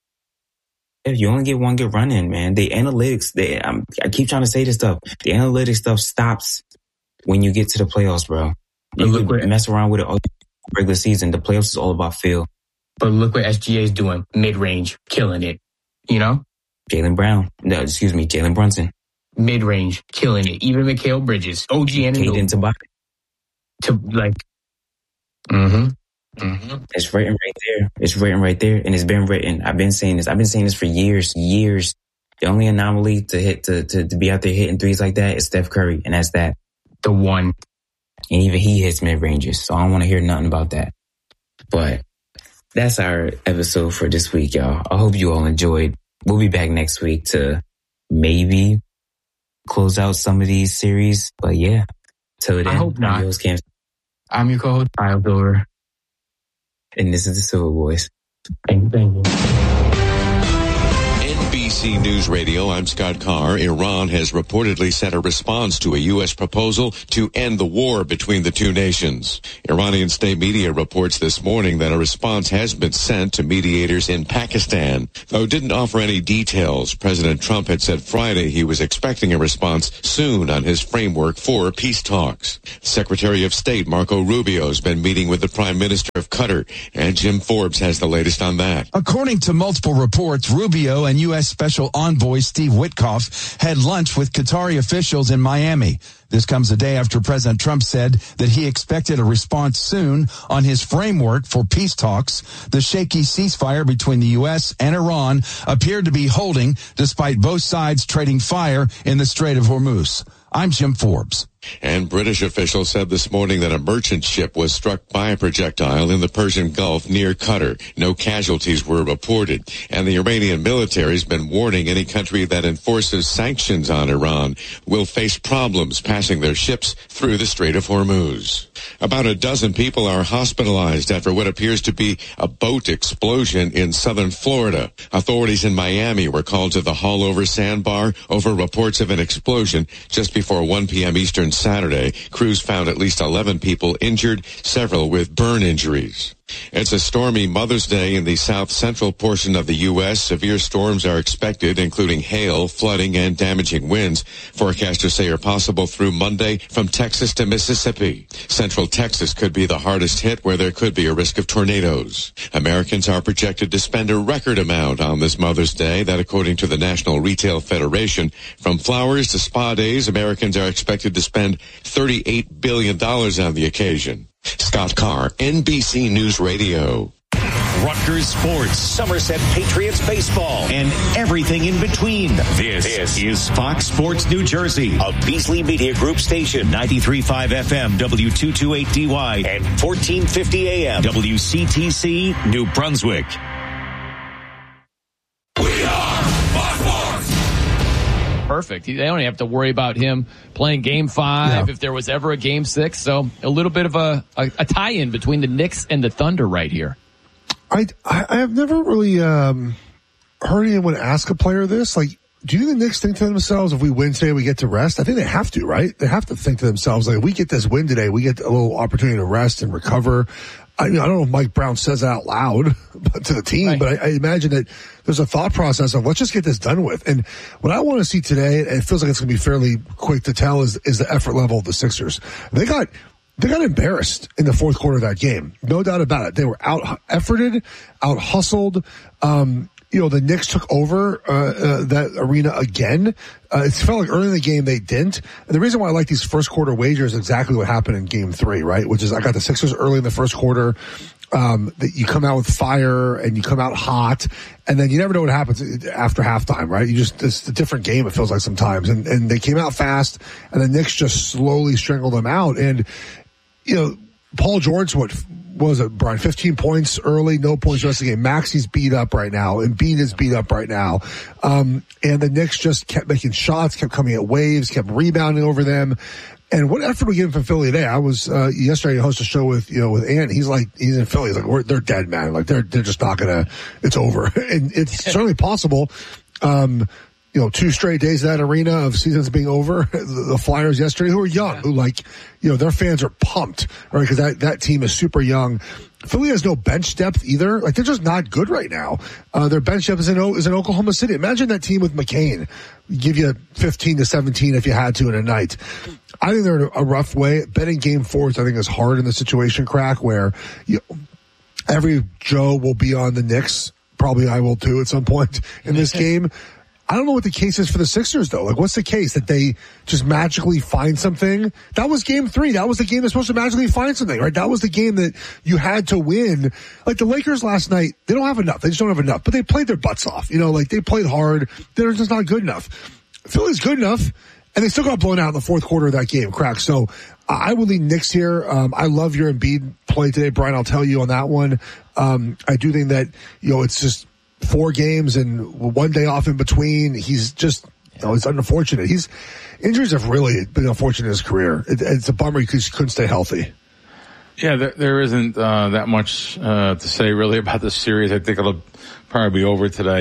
S7: If you only get one good run in, man, the analytics, they, I'm, I keep trying to say this stuff. The analytics stuff stops when you get to the playoffs, bro. You
S8: look
S7: can
S8: what,
S7: mess around with it all regular season. The playoffs is all about feel.
S8: But look what S G A is doing. Mid-range, killing it. You know?
S7: Jaylen Brown. No, excuse me, Jalen Brunson.
S8: Mid-range, killing it. Even Mikal Bridges. O G
S7: Anunoby. To,
S8: to like, mm-hmm. Mm-hmm.
S7: It's written right there. It's written right there. And it's been written. I've been saying this. I've been saying this for years, years. The only anomaly to hit, to, to, to be out there hitting threes like that is Steph Curry. And that's that.
S8: The one.
S7: And even he hits mid-ranges. So I don't want to hear nothing about that. But that's our episode for this week, y'all. I hope you all enjoyed. We'll be back next week to maybe close out some of these series. But yeah, till then,
S8: I hope not.
S7: I'm, Cam-
S8: I'm your co-host, Kyle Silver.
S7: And this is the Silver Boys.
S8: Thank you, thank you.
S6: N B
S9: C News Radio, I'm Scott Carr. Iran has reportedly sent a response to a U S proposal to end the war between the two nations. Iranian state media reports this morning that a response has been sent to mediators in Pakistan, though didn't offer any details. President Trump had said Friday he was expecting a response soon on his framework for peace talks. Secretary of State Marco Rubio has been meeting with the Prime Minister of Qatar, and Jim Forbes has the latest on that.
S10: According to multiple reports, Rubio and U S Special Envoy Steve Witkoff had lunch with Qatari officials in Miami. This comes a day after President Trump said that he expected a response soon on his framework for peace talks. The shaky ceasefire between the U S and Iran appeared to be holding despite both sides trading fire in the Strait of Hormuz. I'm Jim Forbes.
S9: And British officials said this morning that a merchant ship was struck by a projectile in the Persian Gulf near Qatar. No casualties were reported. And the Iranian military has been warning any country that enforces sanctions on Iran will face problems passing their ships through the Strait of Hormuz. About a dozen people are hospitalized after what appears to be a boat explosion in southern Florida. Authorities in Miami were called to the Hallover Sandbar over reports of an explosion just before one p.m. Eastern Saturday. Crews found at least eleven people injured, several with burn injuries. It's a stormy Mother's Day in the south central portion of the U S. Severe storms are expected, including hail, flooding, and damaging winds. Forecasters say are possible through Monday from Texas to Mississippi. Central Texas could be the hardest hit, where there could be a risk of tornadoes. Americans are projected to spend a record amount on this Mother's Day, that according to the National Retail Federation. From flowers to spa days, Americans are expected to spend thirty-eight billion dollars on the occasion. Scott Carr, N B C News Radio.
S11: Rutgers Sports, Somerset Patriots baseball, and everything in between. This, this is Fox Sports New Jersey, a Beasley Media Group station, ninety-three point five F M, W two twenty-eight D Y, and fourteen fifty A M, W C T C, New Brunswick.
S6: We are Fox Sports.
S12: Perfect. They don't have to worry about him playing game five yeah. if there was ever a game six. So a little bit of a, a, a tie-in between the Knicks and the Thunder right here.
S13: I, I have never really um, heard anyone ask a player this. Like, do you think the Knicks think to themselves, if we win today, we get to rest? I think they have to, right? They have to think to themselves, like, if we get this win today, we get a little opportunity to rest and recover. I, you know, I don't know if Mike Brown says it out loud to the team, right. but I, I imagine that there's a thought process of let's just get this done with. And what I want to see today, and it feels like it's going to be fairly quick to tell, is is the effort level of the Sixers. They got they got embarrassed in the fourth quarter of that game, no doubt about it. They were out efforted, out hustled. Um, you know, the Knicks took over uh, uh, that arena again. Uh, it felt like early in the game they didn't. And the reason why I like these first quarter wagers is exactly what happened in game three, right? Which is I got the Sixers early in the first quarter. Um, that you come out with fire and you come out hot, and then you never know what happens after halftime, right? You just, it's a different game, it feels like sometimes. And, and they came out fast, and the Knicks just slowly strangled them out. And, you know, Paul George, what, what was it, Brian? fifteen points early, no points the rest of the game. Maxi's beat up right now, and Embiid is beat up right now. Um, and the Knicks just kept making shots, kept coming at waves, kept rebounding over them. And what effort we getting from Philly today? I was, uh, yesterday I hosted a show with, you know, with Ant. He's like, he's in Philly. He's like, we're, they're dead, man. Like, they're, they're just not gonna, it's over. And it's certainly possible. Um, you know, two straight days of that arena of seasons being over. The, the Flyers yesterday, who are young, who like, you know, their fans are pumped, right? Cause that, that team is super young. Philly has no bench depth either. Like, they're just not good right now. Uh, their bench depth is in, is in Oklahoma City. Imagine that team with McCain. Give you fifteen to seventeen if you had to in a night. I think they're in a rough way. Betting game fours, I think, is hard in the situation, Crack, where you know, every Joe will be on the Knicks. Probably I will too at some point in this game. I don't know what the case is for the Sixers, though. Like, what's the case? That they just magically find something? That was game three. That was the game they're supposed to magically find something, right? That was the game that you had to win. Like, the Lakers last night, they don't have enough. They just don't have enough. But they played their butts off. You know, like, they played hard. They're just not good enough. Philly's good enough, and they still got blown out in the fourth quarter of that game, Crack. So, I will lead Knicks here. Um, I love your Embiid play today, Brian. I'll tell you on that one. Um, I do think that, you know, it's just four games and one day off in between. He's just, you know, it's unfortunate. He's, injuries have really been unfortunate in his career. It, it's a bummer he couldn't stay healthy.
S14: Yeah, there, there isn't uh, that much uh, to say really about this series. I think it'll probably be over today.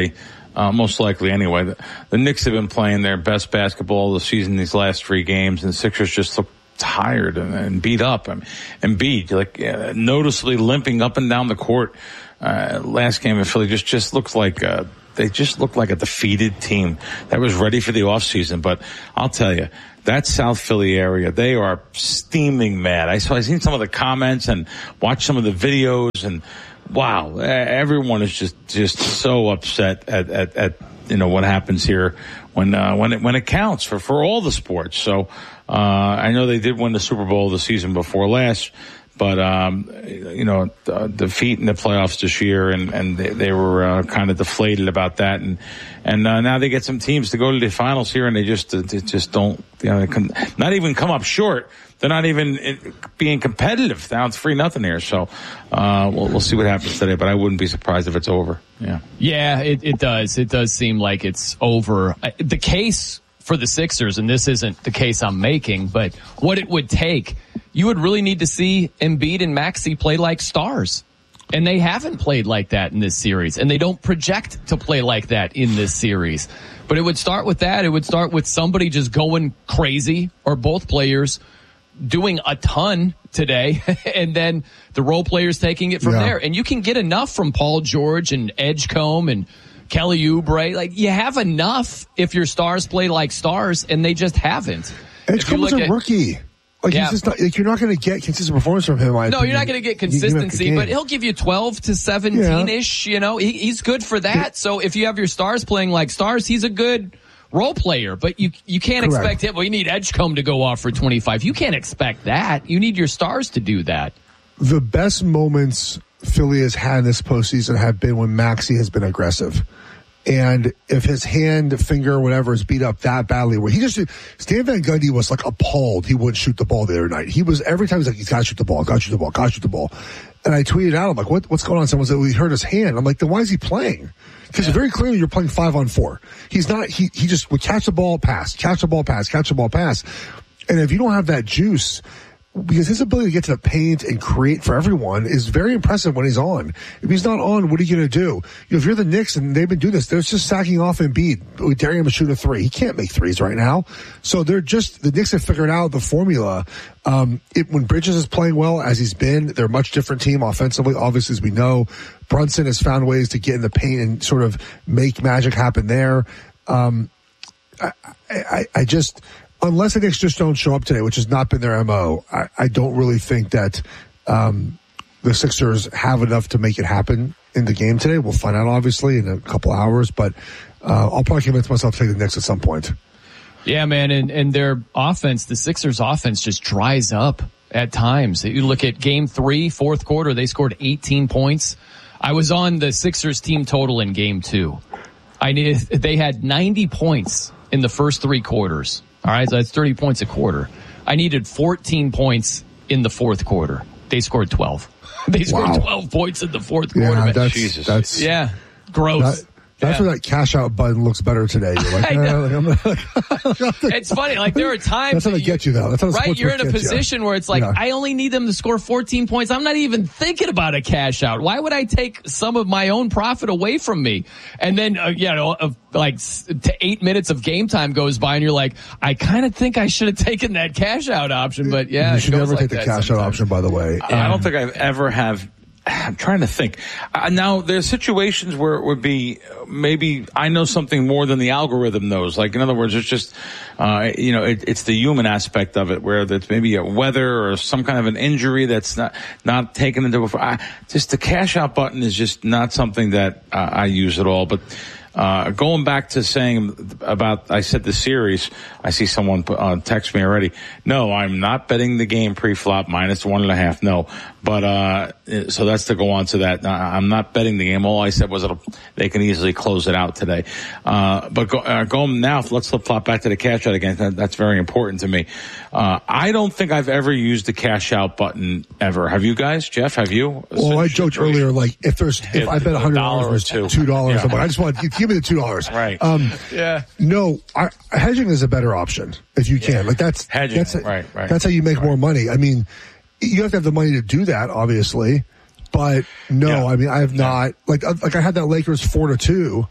S14: Uh, most likely anyway. The, the Knicks have been playing their best basketball of the season these last three games, and the Sixers just look tired and, and beat up. I mean, and beat, like, uh, noticeably limping up and down the court. Uh, last game in Philly just, just looked like, uh, they just looked like a defeated team that was ready for the offseason. But I'll tell you, that South Philly area, they are steaming mad. I saw, I seen some of the comments and watched some of the videos, and wow, everyone is just, just so upset at, at, at, you know, what happens here when, uh, when it, when it counts for, for all the sports. So, uh, I know they did win the Super Bowl the season before last, but, um, you know, uh, defeat in the playoffs this year, and, and they, they were, uh, kind of deflated about that. And, and, uh, now they get some teams to go to the finals here, and they just, uh, they just don't, you know, they can not even come up short. They're not even being competitive. Now it's three nothing here. So, uh, we'll, we'll see what happens today, but I wouldn't be surprised if it's over. Yeah.
S12: Yeah, it, it does. It does seem like it's over. The case for the Sixers, and this isn't the case I'm making, but what it would take, you would really need to see Embiid and Maxey play like stars. And they haven't played like that in this series, and they don't project to play like that in this series. But it would start with that. It would start with somebody just going crazy, or both players doing a ton today, and then the role players taking it from yeah. there. And you can get enough from Paul George and Edgecombe and Kelly Oubre. Like, you have enough if your stars play like stars, and they just haven't.
S13: Edgecombe's a at, rookie. Like, yeah. he's just not, like, you're not going to get consistent performance from him. I
S12: no, you're not going to get consistency, but he'll give you twelve to seventeen-ish, yeah. you know. He, he's good for that. Yeah. So if you have your stars playing like stars, he's a good role player, but you you can't Correct. expect him. Well, you need Edgecombe to go off for twenty-five. You can't expect that. You need your stars to do that.
S13: The best moments Philly has had in this postseason have been when Maxey has been aggressive. And if his hand, finger, whatever is beat up that badly, where he just, Stan Van Gundy was like appalled he wouldn't shoot the ball the other night. He was, every time he's like, he's got to shoot the ball, got to shoot the ball, got to shoot the ball. And I tweeted out, I'm like, what, what's going on? Someone said, well, he hurt his hand. I'm like, then why is he playing? Because yeah. very clearly you're playing five on four. He's not, he, he just would catch the ball, pass, catch the ball, pass, catch the ball, pass. And if you don't have that juice, because his ability to get to the paint and create for everyone is very impressive when he's on. If he's not on, what are you going to do? You know, if you're the Knicks and they've been doing this, they're just sacking off Embiid. We're daring him to shoot a three. He can't make threes right now. So they're just, the Knicks have figured out the formula. Um, it, when Bridges is playing well, as he's been, they're a much different team offensively, obviously, as we know. Brunson has found ways to get in the paint and sort of make magic happen there. Um, I, I, I just, unless the Knicks just don't show up today, which has not been their M O, I, I don't really think that um, the Sixers have enough to make it happen in the game today. We'll find out, obviously, in a couple hours, but uh, I'll probably convince myself to take the Knicks at some point.
S12: Yeah, man, and, and their offense, the Sixers' offense just dries up at times. You look at game three, fourth quarter, they scored eighteen points. I was on the Sixers team total in game two. I needed, they had ninety points in the first three quarters. All right, so that's thirty points a quarter. I needed fourteen points in the fourth quarter. They scored twelve. They scored wow. twelve points in the fourth
S13: yeah,
S12: quarter.
S13: That's,
S12: Jesus.
S13: That's,
S12: yeah, gross.
S13: That, that's yeah. where that cash out button looks better today. You're like,
S12: I know.
S13: eh, like, I'm,
S12: it's funny. Like, there are times.
S13: That's how they you, get you, though. That's how the
S12: right? You're in a position
S13: you.
S12: where it's like,
S13: yeah.
S12: I only need them to score fourteen points. I'm not even thinking about a cash out. Why would I take some of my own profit away from me? And then, uh, you know, uh, like to eight minutes of game time goes by, and you're like, I kind of think I should have taken that cash out option. But yeah,
S13: you should never
S12: like
S13: take the cash
S12: sometimes.
S13: out option. By the way,
S14: I don't think I've ever have. I'm trying to think. Uh, now, there's situations where it would be maybe I know something more than the algorithm knows. Like, in other words, it's just, uh, you know, it, it's the human aspect of it, where there's maybe a weather or some kind of an injury that's not not taken into before. I, just the cash out button is just not something that uh, I use at all. But uh, going back to saying about, I said the series, I see someone uh, text me already. No, I'm not betting the game pre-flop minus one and a half. No. But, uh, so that's to go on to that. I'm not betting the game. All I said was it'll, they can easily close it out today. Uh, but go, uh, going now, let's flip flop back to the cash out again. That, that's very important to me. Uh, I don't think I've ever used the cash out button ever. Have you guys? Jeff, have you?
S13: Well, I joked earlier, like, if there's, if I bet one hundred dollars or two dollars, yeah. I'm like, I just want, give me the two dollars.
S14: Right.
S13: Um,
S12: yeah.
S13: No, I, hedging is a better option if you can. Yeah. Like, that's,
S14: hedging.
S13: That's,
S14: right, right.
S13: That's how you make
S14: right.
S13: more money. I mean, you have to have the money to do that, obviously. But no, yeah. I mean, I have not, like, like I had that Lakers four to two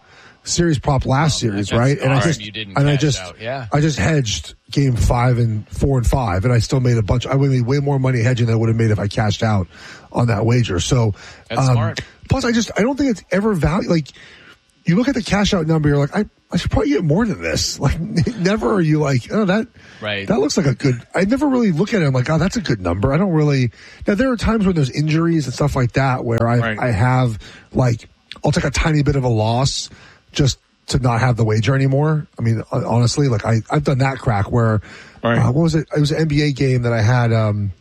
S13: series prop last
S12: Oh,
S13: series,
S12: that's
S13: right? And I
S12: hard.
S13: just
S12: You didn't
S13: and I
S12: cash
S13: just
S12: out, yeah.
S13: I just hedged game five and four and five, and I still made a bunch. I would have made way more money hedging than I would have made if I cashed out on that wager. So,
S12: That's
S13: um,
S12: smart.
S13: plus, I just I don't think it's ever value. Like, you look at the cash out number, you're like, I I should probably get more than this. Like, never are you like, oh, that
S12: Right.
S13: that looks like a good. I never really look at it. I'm like, oh, that's a good number. I don't really. Now there are times when there's injuries and stuff like that where I
S14: Right.
S13: I have like I'll take a tiny bit of a loss just to not have the wager anymore. I mean, honestly, like I I've done that crack where
S14: Right.
S13: uh, what was it? It was an N B A game that I had. um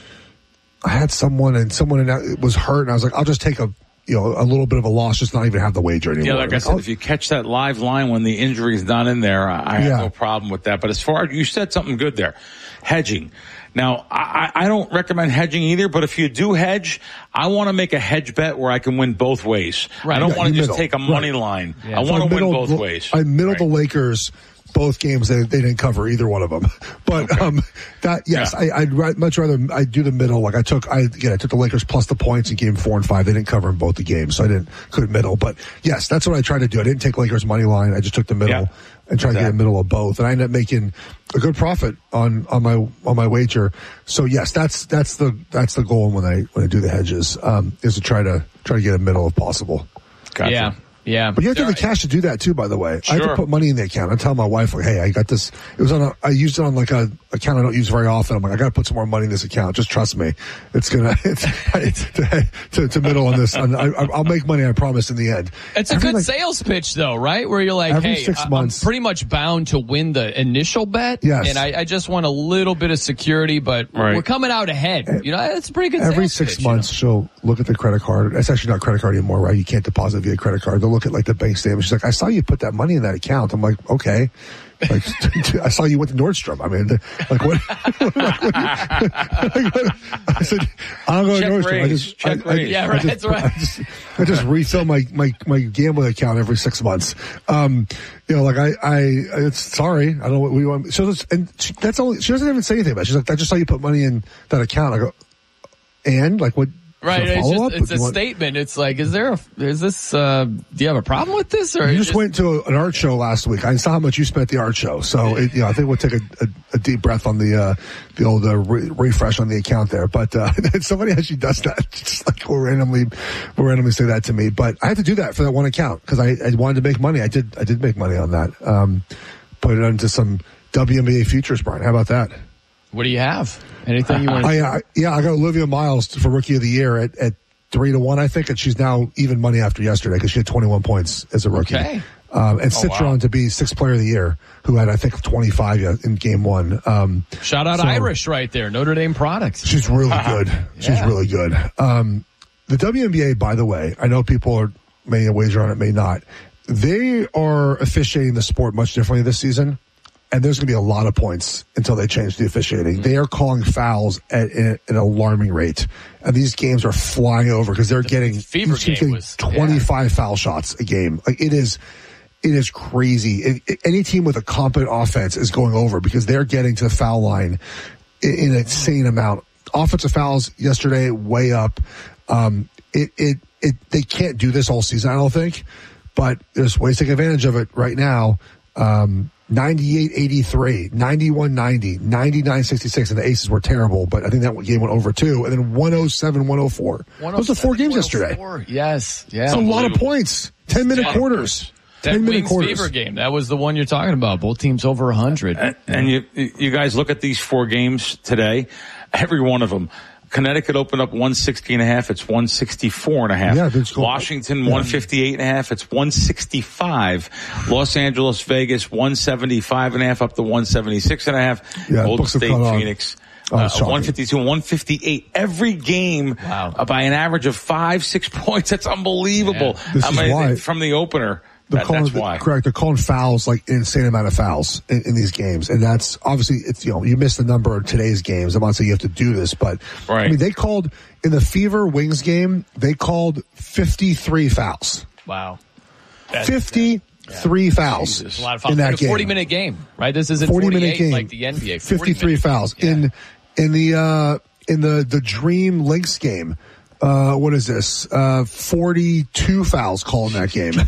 S13: I had someone and someone in that was hurt, and I was like, I'll just take a you know a little bit of a loss, just not even have the wager anymore.
S14: Yeah, like I said,
S13: I'll-
S14: if you catch that live line when the injury's not in there, I, I have
S13: Yeah.
S14: no problem with that. But as far as you said something good there, hedging. Now, I, I don't recommend hedging either, but if you do hedge, I want to make a hedge bet where I can win both ways.
S12: Right.
S14: I don't
S13: Yeah,
S14: want to
S13: you
S14: just
S13: middle.
S14: take a money
S13: Right.
S14: line.
S12: Yeah.
S14: I
S13: So
S14: want
S13: I
S14: to win
S13: middled-
S14: both ways.
S13: I middled
S14: Right.
S13: the Lakers both games. They, they didn't cover either one of them. But um, that yes,
S14: Yeah.
S13: I, I'd ri- much rather I do the middle. Like I took I again I took the Lakers plus the points in game four and five. They didn't cover in both the games, so I didn't couldn't middle. But yes, that's what I tried to do. I didn't take Lakers money line. I just took the middle
S14: Yeah.
S13: and tried to get a
S14: Exactly.
S13: middle of both. And I ended up making a good profit on on my on my wager. So yes, that's that's the that's the goal when I when I do the hedges um, is to try to try to get a middle if possible.
S14: Gotcha.
S12: Yeah. Yeah.
S13: But you have to have the cash to do that too, by the way. I have to
S14: Sure.
S13: put money in the account. I tell my wife, like, hey, I got this. It was on a, I used it on like a account I don't use very often. I'm like, I got to put some more money in this account. Just trust me. It's going it's, to, to, to middle on this. And I, I'll make money, I promise, in the end.
S12: It's a
S13: Every,
S12: good
S13: like,
S12: sales pitch, though, right? Where you're like,
S13: Every
S12: hey,
S13: six
S12: I- I'm
S13: months.
S12: pretty much bound to win the initial bet.
S13: Yes.
S12: And I, I just want a little bit of security, but
S14: Right.
S12: we're coming out ahead. You know, it's a pretty good
S13: Every
S12: sales
S13: six
S12: pitch, you
S13: months, she'll look at the credit card. It's actually not credit card anymore, right? You can't deposit via credit card. They'll look at like the bank statement. She's like, I saw you put that money in that account. I'm like, okay. Like, I saw you went to Nordstrom. I mean, the, like what? like, what? I said, I don't go
S14: Check
S13: to Nordstrom. I
S14: raise,
S13: just,
S14: check
S13: I, I,
S14: raise.
S12: Yeah,
S13: I
S12: right,
S13: just,
S12: that's right.
S13: I just, I just refill my, my, my gambling account every six months. Um, you know, like I, I, it's sorry. I don't know what we want. So that's, and she, that's only, she doesn't even say anything about it. She's like, I just saw you put money in that account. I go, and like what?
S12: Right,
S13: is there
S12: it's
S13: follow
S12: just
S13: up?
S12: it's
S13: Do
S12: a
S13: you want-
S12: statement. It's like, is there a is this? Uh, do you have a problem with this? Or
S13: You
S12: is
S13: just went to an art show last week. I saw how much you spent at the art show, so it, you know, I think we'll take a, a, a deep breath on the uh, the old uh, re- refresh on the account there. But uh, somebody actually does that, just like will randomly will randomly say that to me. But I had to do that for that one account because I, I wanted to make money. I did I did make money on that. Um, put it into some W N B A futures, Brian. How about that?
S12: What do you have? Anything you want?
S13: I, I yeah, I got Olivia Miles for Rookie of the Year at, at three to one, I think, and she's now even money after yesterday because she had twenty-one points as a rookie.
S12: Okay.
S13: Um, and
S14: Oh,
S13: Citron
S14: wow.
S13: to be sixth player of the year, who had I think twenty-five in game one. Um,
S12: Shout out
S13: so-
S12: Irish right there, Notre Dame product.
S13: she's really good. She's
S12: Yeah.
S13: really good. Um, the W N B A, by the way, I know people are may wager on it, may not. They are officiating the sport much differently this season. And there's going to be a lot of points until they change the officiating.
S12: Mm-hmm.
S13: They are calling fouls at, at an alarming rate. And these games are flying over because they're getting,
S12: Fever
S13: each team's
S12: game
S13: getting
S12: was-
S13: twenty-five foul shots a game. Like it is, it is crazy. It, it- any team with a competent offense is going over because they're getting to the foul line in, in an insane amount. Offensive fouls yesterday, way up. Um, it, it, it, they can't do this all season, I don't think, but there's ways to take advantage of it right now. Um, ninety-eight eighty-three, ninety-one ninety, ninety-nine sixty-six, and the Aces were terrible, but I think that game went over too. And then one oh seven one oh four. Those are four games yesterday.
S12: Yes, yeah.
S13: That's a lot of points. ten minute
S12: Yeah.
S13: quarters.
S12: That
S13: ten minute
S12: Wings
S13: quarters.
S12: Fever game. That was the one you're talking about. Both teams over one hundred.
S14: And, and you, you guys look at these four games today, every one of them. Connecticut opened up one sixty and a half. It's one sixty-four and a half.
S13: Yeah, it's going-
S14: Washington
S13: yeah.
S14: one fifty-eight and a half. It's one sixty-five. Los Angeles, Vegas one seventy-five and a half up to one seventy-six and a half.
S13: Yeah,
S14: Golden
S13: books have
S14: State,
S13: caught on.
S14: Phoenix.
S13: Oh,
S14: Uh,
S13: it's shocking.
S14: one fifty-two and one fifty-eight. Every game
S12: Wow.
S14: uh, by an average of five, six points. That's unbelievable.
S13: Yeah. This
S14: How
S13: is
S14: many
S13: why-
S14: from the opener?
S13: They're
S14: That,
S13: calling,
S14: that's why.
S13: correct. They're calling fouls like an insane amount of fouls in, in these games, and that's obviously it's you know you missed the number of today's games. I'm not saying you have to do this, but
S14: Right.
S13: I mean they called in the Fever Wings game. They called fifty-three fouls.
S12: Wow.
S13: fifty-three fouls
S12: Jesus. A lot of fouls.
S13: in that
S12: Like a
S13: game.
S12: forty minute game, right? This isn't
S13: forty
S12: forty-eight
S13: minute game
S12: like the N B A. forty
S13: fifty-three
S12: minutes.
S13: fouls
S12: Yeah.
S13: in in the uh in the the Dream Lynx game. Uh, what is this? Uh, forty-two fouls called in that game.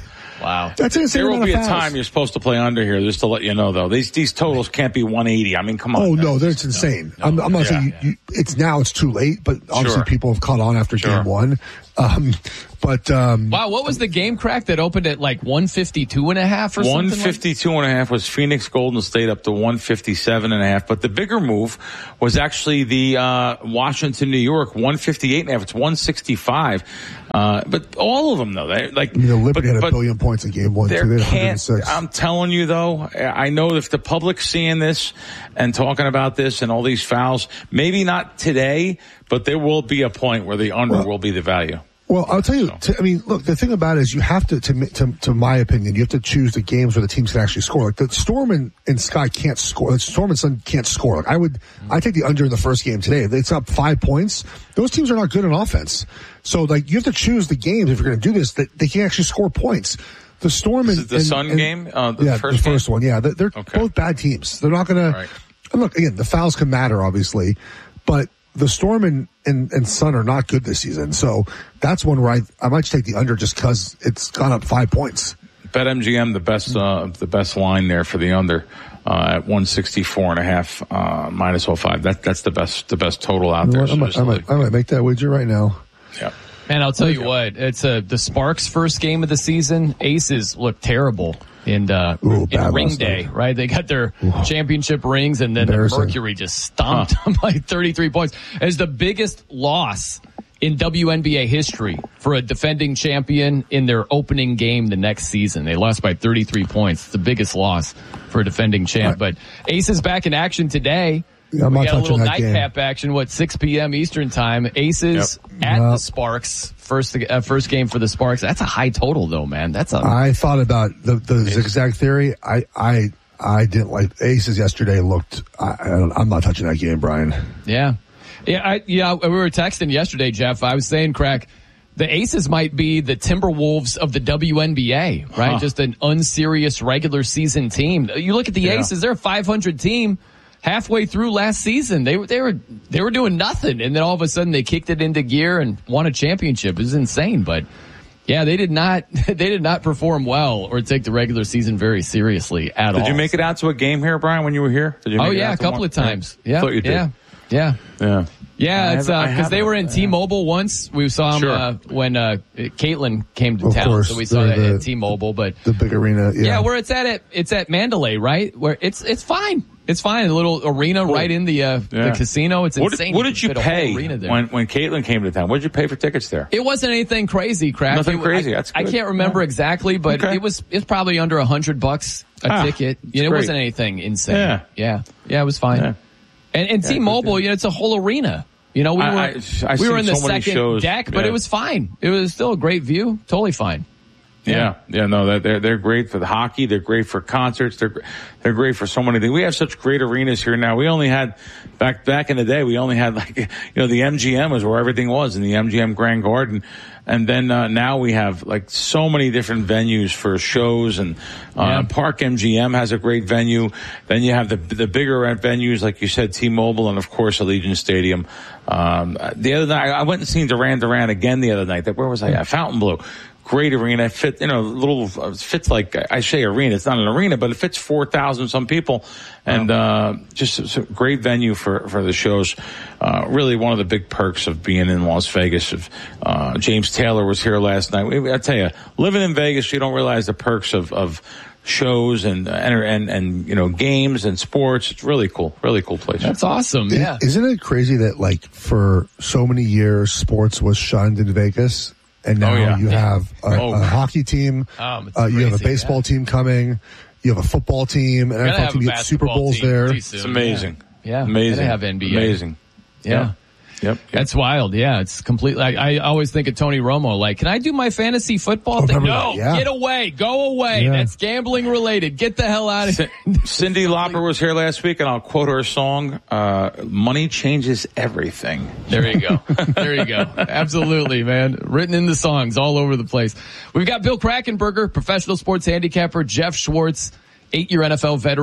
S12: Wow.
S13: That's an insane
S14: There will
S13: amount
S14: be
S13: of
S14: a
S13: fouls.
S14: time you're supposed to play under here, just to let you know, though. These these totals can't be one eighty. I mean, come on.
S13: Oh, no, that's insane. No, no. I'm, I'm not
S14: Yeah.
S13: saying you, you, it's now, it's too late, but obviously
S14: Sure.
S13: people have caught on after
S14: Sure.
S13: game one. Um, but, um,
S12: Wow, what was the game crack that opened at like one fifty-two and a half or something?
S14: one fifty-two and a half was Phoenix Golden State up to one fifty-seven and a half. But the bigger move was actually the uh, Washington, New York, one fifty-eight and a half. It's one sixty-five. Uh, but all of them, though, they like.
S13: you know, Liberty
S14: but,
S13: had a
S14: but
S13: billion points in game one,
S14: there
S13: too. They had
S14: can't,
S13: one oh six.
S14: I'm telling you, though, I know if the public's seeing this and talking about this and all these fouls, maybe not today, but there will be a point where the under
S13: Well,
S14: will be the value.
S13: Well, I'll tell you, to, I mean, look, the thing about it is you have to, to, to, to my opinion, you have to choose the games where the teams can actually score. Like the Storm and, and Sky can't score. The Storm and Sun can't score. Like I would, I take the under in the first game today. If it's up five points, those teams are not good in offense. So like you have to choose the games if you're going to do this that they can actually score points. The Storm and
S14: Is it the
S13: and,
S14: Sun
S13: and,
S14: game? Uh, the
S13: yeah,
S14: first
S13: the first
S14: game?
S13: one. Yeah, they're, they're
S14: Okay.
S13: both bad teams. They're not going
S14: Right.
S13: to. And look, again, the fouls can matter, obviously, but the Storm and, and, and Sun are not good this season. So that's one where I, I might just take the under just because it's gone up five points.
S14: BetMGM, the best, uh, the best line there for the under, uh, at one sixty-four and a half, uh, minus oh five. That, that's the best, the best total out
S13: You know
S14: there.
S13: what? I,
S14: So
S13: might, I,
S14: just
S13: might, I might make that wager right now.
S14: yeah.
S12: And I'll tell you what, it's a, the Sparks first game of the season. Aces look terrible in, uh,
S13: Ooh,
S12: in
S13: bad
S12: ring
S13: last
S12: day,
S13: night.
S12: right? They got their championship rings and then the
S13: Embarrassing.
S12: Mercury just stomped them by thirty-three points. It's the biggest loss in W N B A history for a defending champion in their opening game the next season. They lost by thirty-three points. It's the biggest loss for a defending champ. But Aces back in action today.
S13: Yeah, I'm
S12: we
S13: not
S12: got a
S13: touching
S12: little
S13: that game.
S12: nightcap action, what, six p.m. Eastern time. Aces at
S13: Yep.
S12: the Sparks. First uh, first game for the Sparks. That's a high total, though, man. That's a
S13: I thought about the, the zigzag theory. I, I, I didn't like Aces yesterday looked, I, I don't, I'm not touching that game, Brian.
S12: yeah, yeah. I, yeah, we were texting yesterday, Jeff. I was saying, crack. The Aces might be the Timberwolves of the W N B A, right?
S14: Huh.
S12: Just an unserious regular season team. You look at the
S14: Yeah.
S12: Aces; they're a five hundred team. Halfway through last season, they were they were they were doing nothing, and then all of a sudden they kicked it into gear and won a championship. It was insane, but yeah, they did not they did not perform well or take the regular season very seriously at all.
S14: Did you make it out to a game here, Brian, when you were here? Did you make
S12: Oh
S14: it
S12: yeah,
S14: out
S12: a
S14: to
S12: couple
S14: one?
S12: of times. Yeah,
S14: Thought you did.
S12: yeah, yeah.
S14: Yeah.
S12: Yeah,
S14: I
S12: it's
S14: haven't- I
S12: because they
S14: haven't.
S12: were in
S14: Yeah.
S12: T-Mobile once. We saw them
S14: Sure.
S12: uh, when uh, Caitlin came to
S13: Of
S12: town,
S13: course,
S12: so we saw
S13: they're
S12: that
S13: the-
S12: at T-Mobile. But
S13: The big arena. Yeah.
S12: yeah, where it's at, it it's at Mandalay, right? Where it's it's fine. It's fine. A little arena right in the uh,
S14: Yeah.
S12: the casino. It's
S14: What,
S12: insane.
S14: what
S12: can
S14: did you
S12: fit a whole
S14: pay
S12: arena there.
S14: when, when Caitlin came to town? What did you pay for tickets there?
S12: It wasn't anything crazy, crack.
S14: Nothing
S12: It-
S14: crazy.
S12: I,
S14: That's
S12: I
S14: good.
S12: can't remember
S14: Yeah.
S12: exactly, but
S14: Okay.
S12: it was it's probably under a hundred bucks a
S14: Ah,
S12: ticket.
S14: that's
S12: You know, it
S14: great.
S12: wasn't anything insane.
S14: Yeah.
S12: yeah, yeah. It was fine.
S14: Yeah.
S12: And, and
S14: Yeah,
S12: T-Mobile,
S14: good deal.
S12: you know, it's a whole arena. You know, we
S14: I-
S12: were
S14: I- I've
S12: we were
S14: seen
S12: in the
S14: so many
S12: second
S14: shows.
S12: deck, but
S14: Yeah.
S12: it was fine. It was still a great view. Totally fine.
S14: Yeah, yeah, no, they're they're, they're great for the hockey. They're great for concerts. They're they're great for so many things. We have such great arenas here now. We only had back back in the day. We only had like you know the M G M was where everything was in the M G M Grand Garden, and then uh, now we have like so many different venues for shows. And uh,
S12: Yeah.
S14: Park M G M has a great venue. Then you have the the bigger venues like you said, T-Mobile, and of course Allegiant Stadium. Um, the other night I went and seen Duran Duran again the other night. Where was I at? Fontainebleau. Great arena. It fit, you know, little, uh, fits like, I say arena. It's not an arena, but it fits four thousand some people. And, uh, just a great venue for, for the shows. Uh, really one of the big perks of being in Las Vegas. Of, uh, James Taylor was here last night. I tell you, living in Vegas, you don't realize the perks of, of shows and, and, and, and, you know, games and sports. It's really cool. Really cool place.
S12: That's awesome.
S13: Is-
S12: Yeah.
S13: Isn't it crazy that like for so many years sports was shunned in Vegas? And now
S14: Oh, yeah.
S13: you have a,
S14: Oh.
S13: a hockey team,
S12: Um, it's
S13: uh, you have a
S12: crazy,
S13: baseball
S12: yeah.
S13: team coming, you have a football team, an
S12: Gotta
S13: N F L
S12: have
S13: team,
S12: a
S13: you get Super
S12: basketball
S13: Bowls
S12: team
S13: there.
S12: pretty soon.
S14: It's amazing.
S12: Yeah.
S14: Amazing.
S12: Gotta have N B A.
S14: Amazing.
S12: Yeah.
S14: Yep.
S12: That's wild. Yeah, it's completely. I, I always think of Tony Romo. Like, can I do my fantasy football
S13: Oh,
S12: thing?
S13: remember
S12: No,
S13: that, yeah.
S12: get away, go away.
S13: Yeah.
S12: That's gambling related. Get the hell out of here.
S14: Cindy Lauper was here last week, and I'll quote her song, uh, money changes everything.
S12: There you go. There you go. Absolutely, man. Written in the songs all over the place. We've got Bill Krackenberger, professional sports handicapper, Jeff Schwartz, eight-year N F L veteran,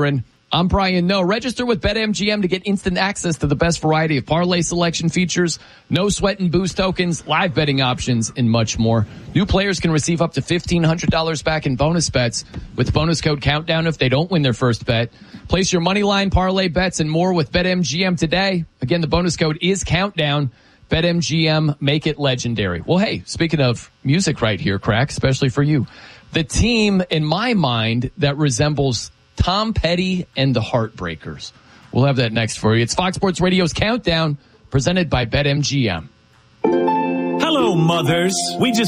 S12: I'm Brian No. Register with BetMGM to get instant access to the best variety of parlay selection features, no sweat and boost tokens, live betting options, and much more. New players can receive up to fifteen hundred dollars back in bonus bets with bonus code COUNTDOWN if they don't win their first bet. Place your money line, parlay bets, and more with BetMGM today. Again, the bonus code is COUNTDOWN. BetMGM, make it legendary. Well, hey, speaking of music right here, Crack, especially for you, the team, in my mind, that resembles Tom Petty and the Heartbreakers. We'll have that next for you. It's Fox Sports Radio's Countdown, presented by BetMGM.
S15: Hello, mothers. We just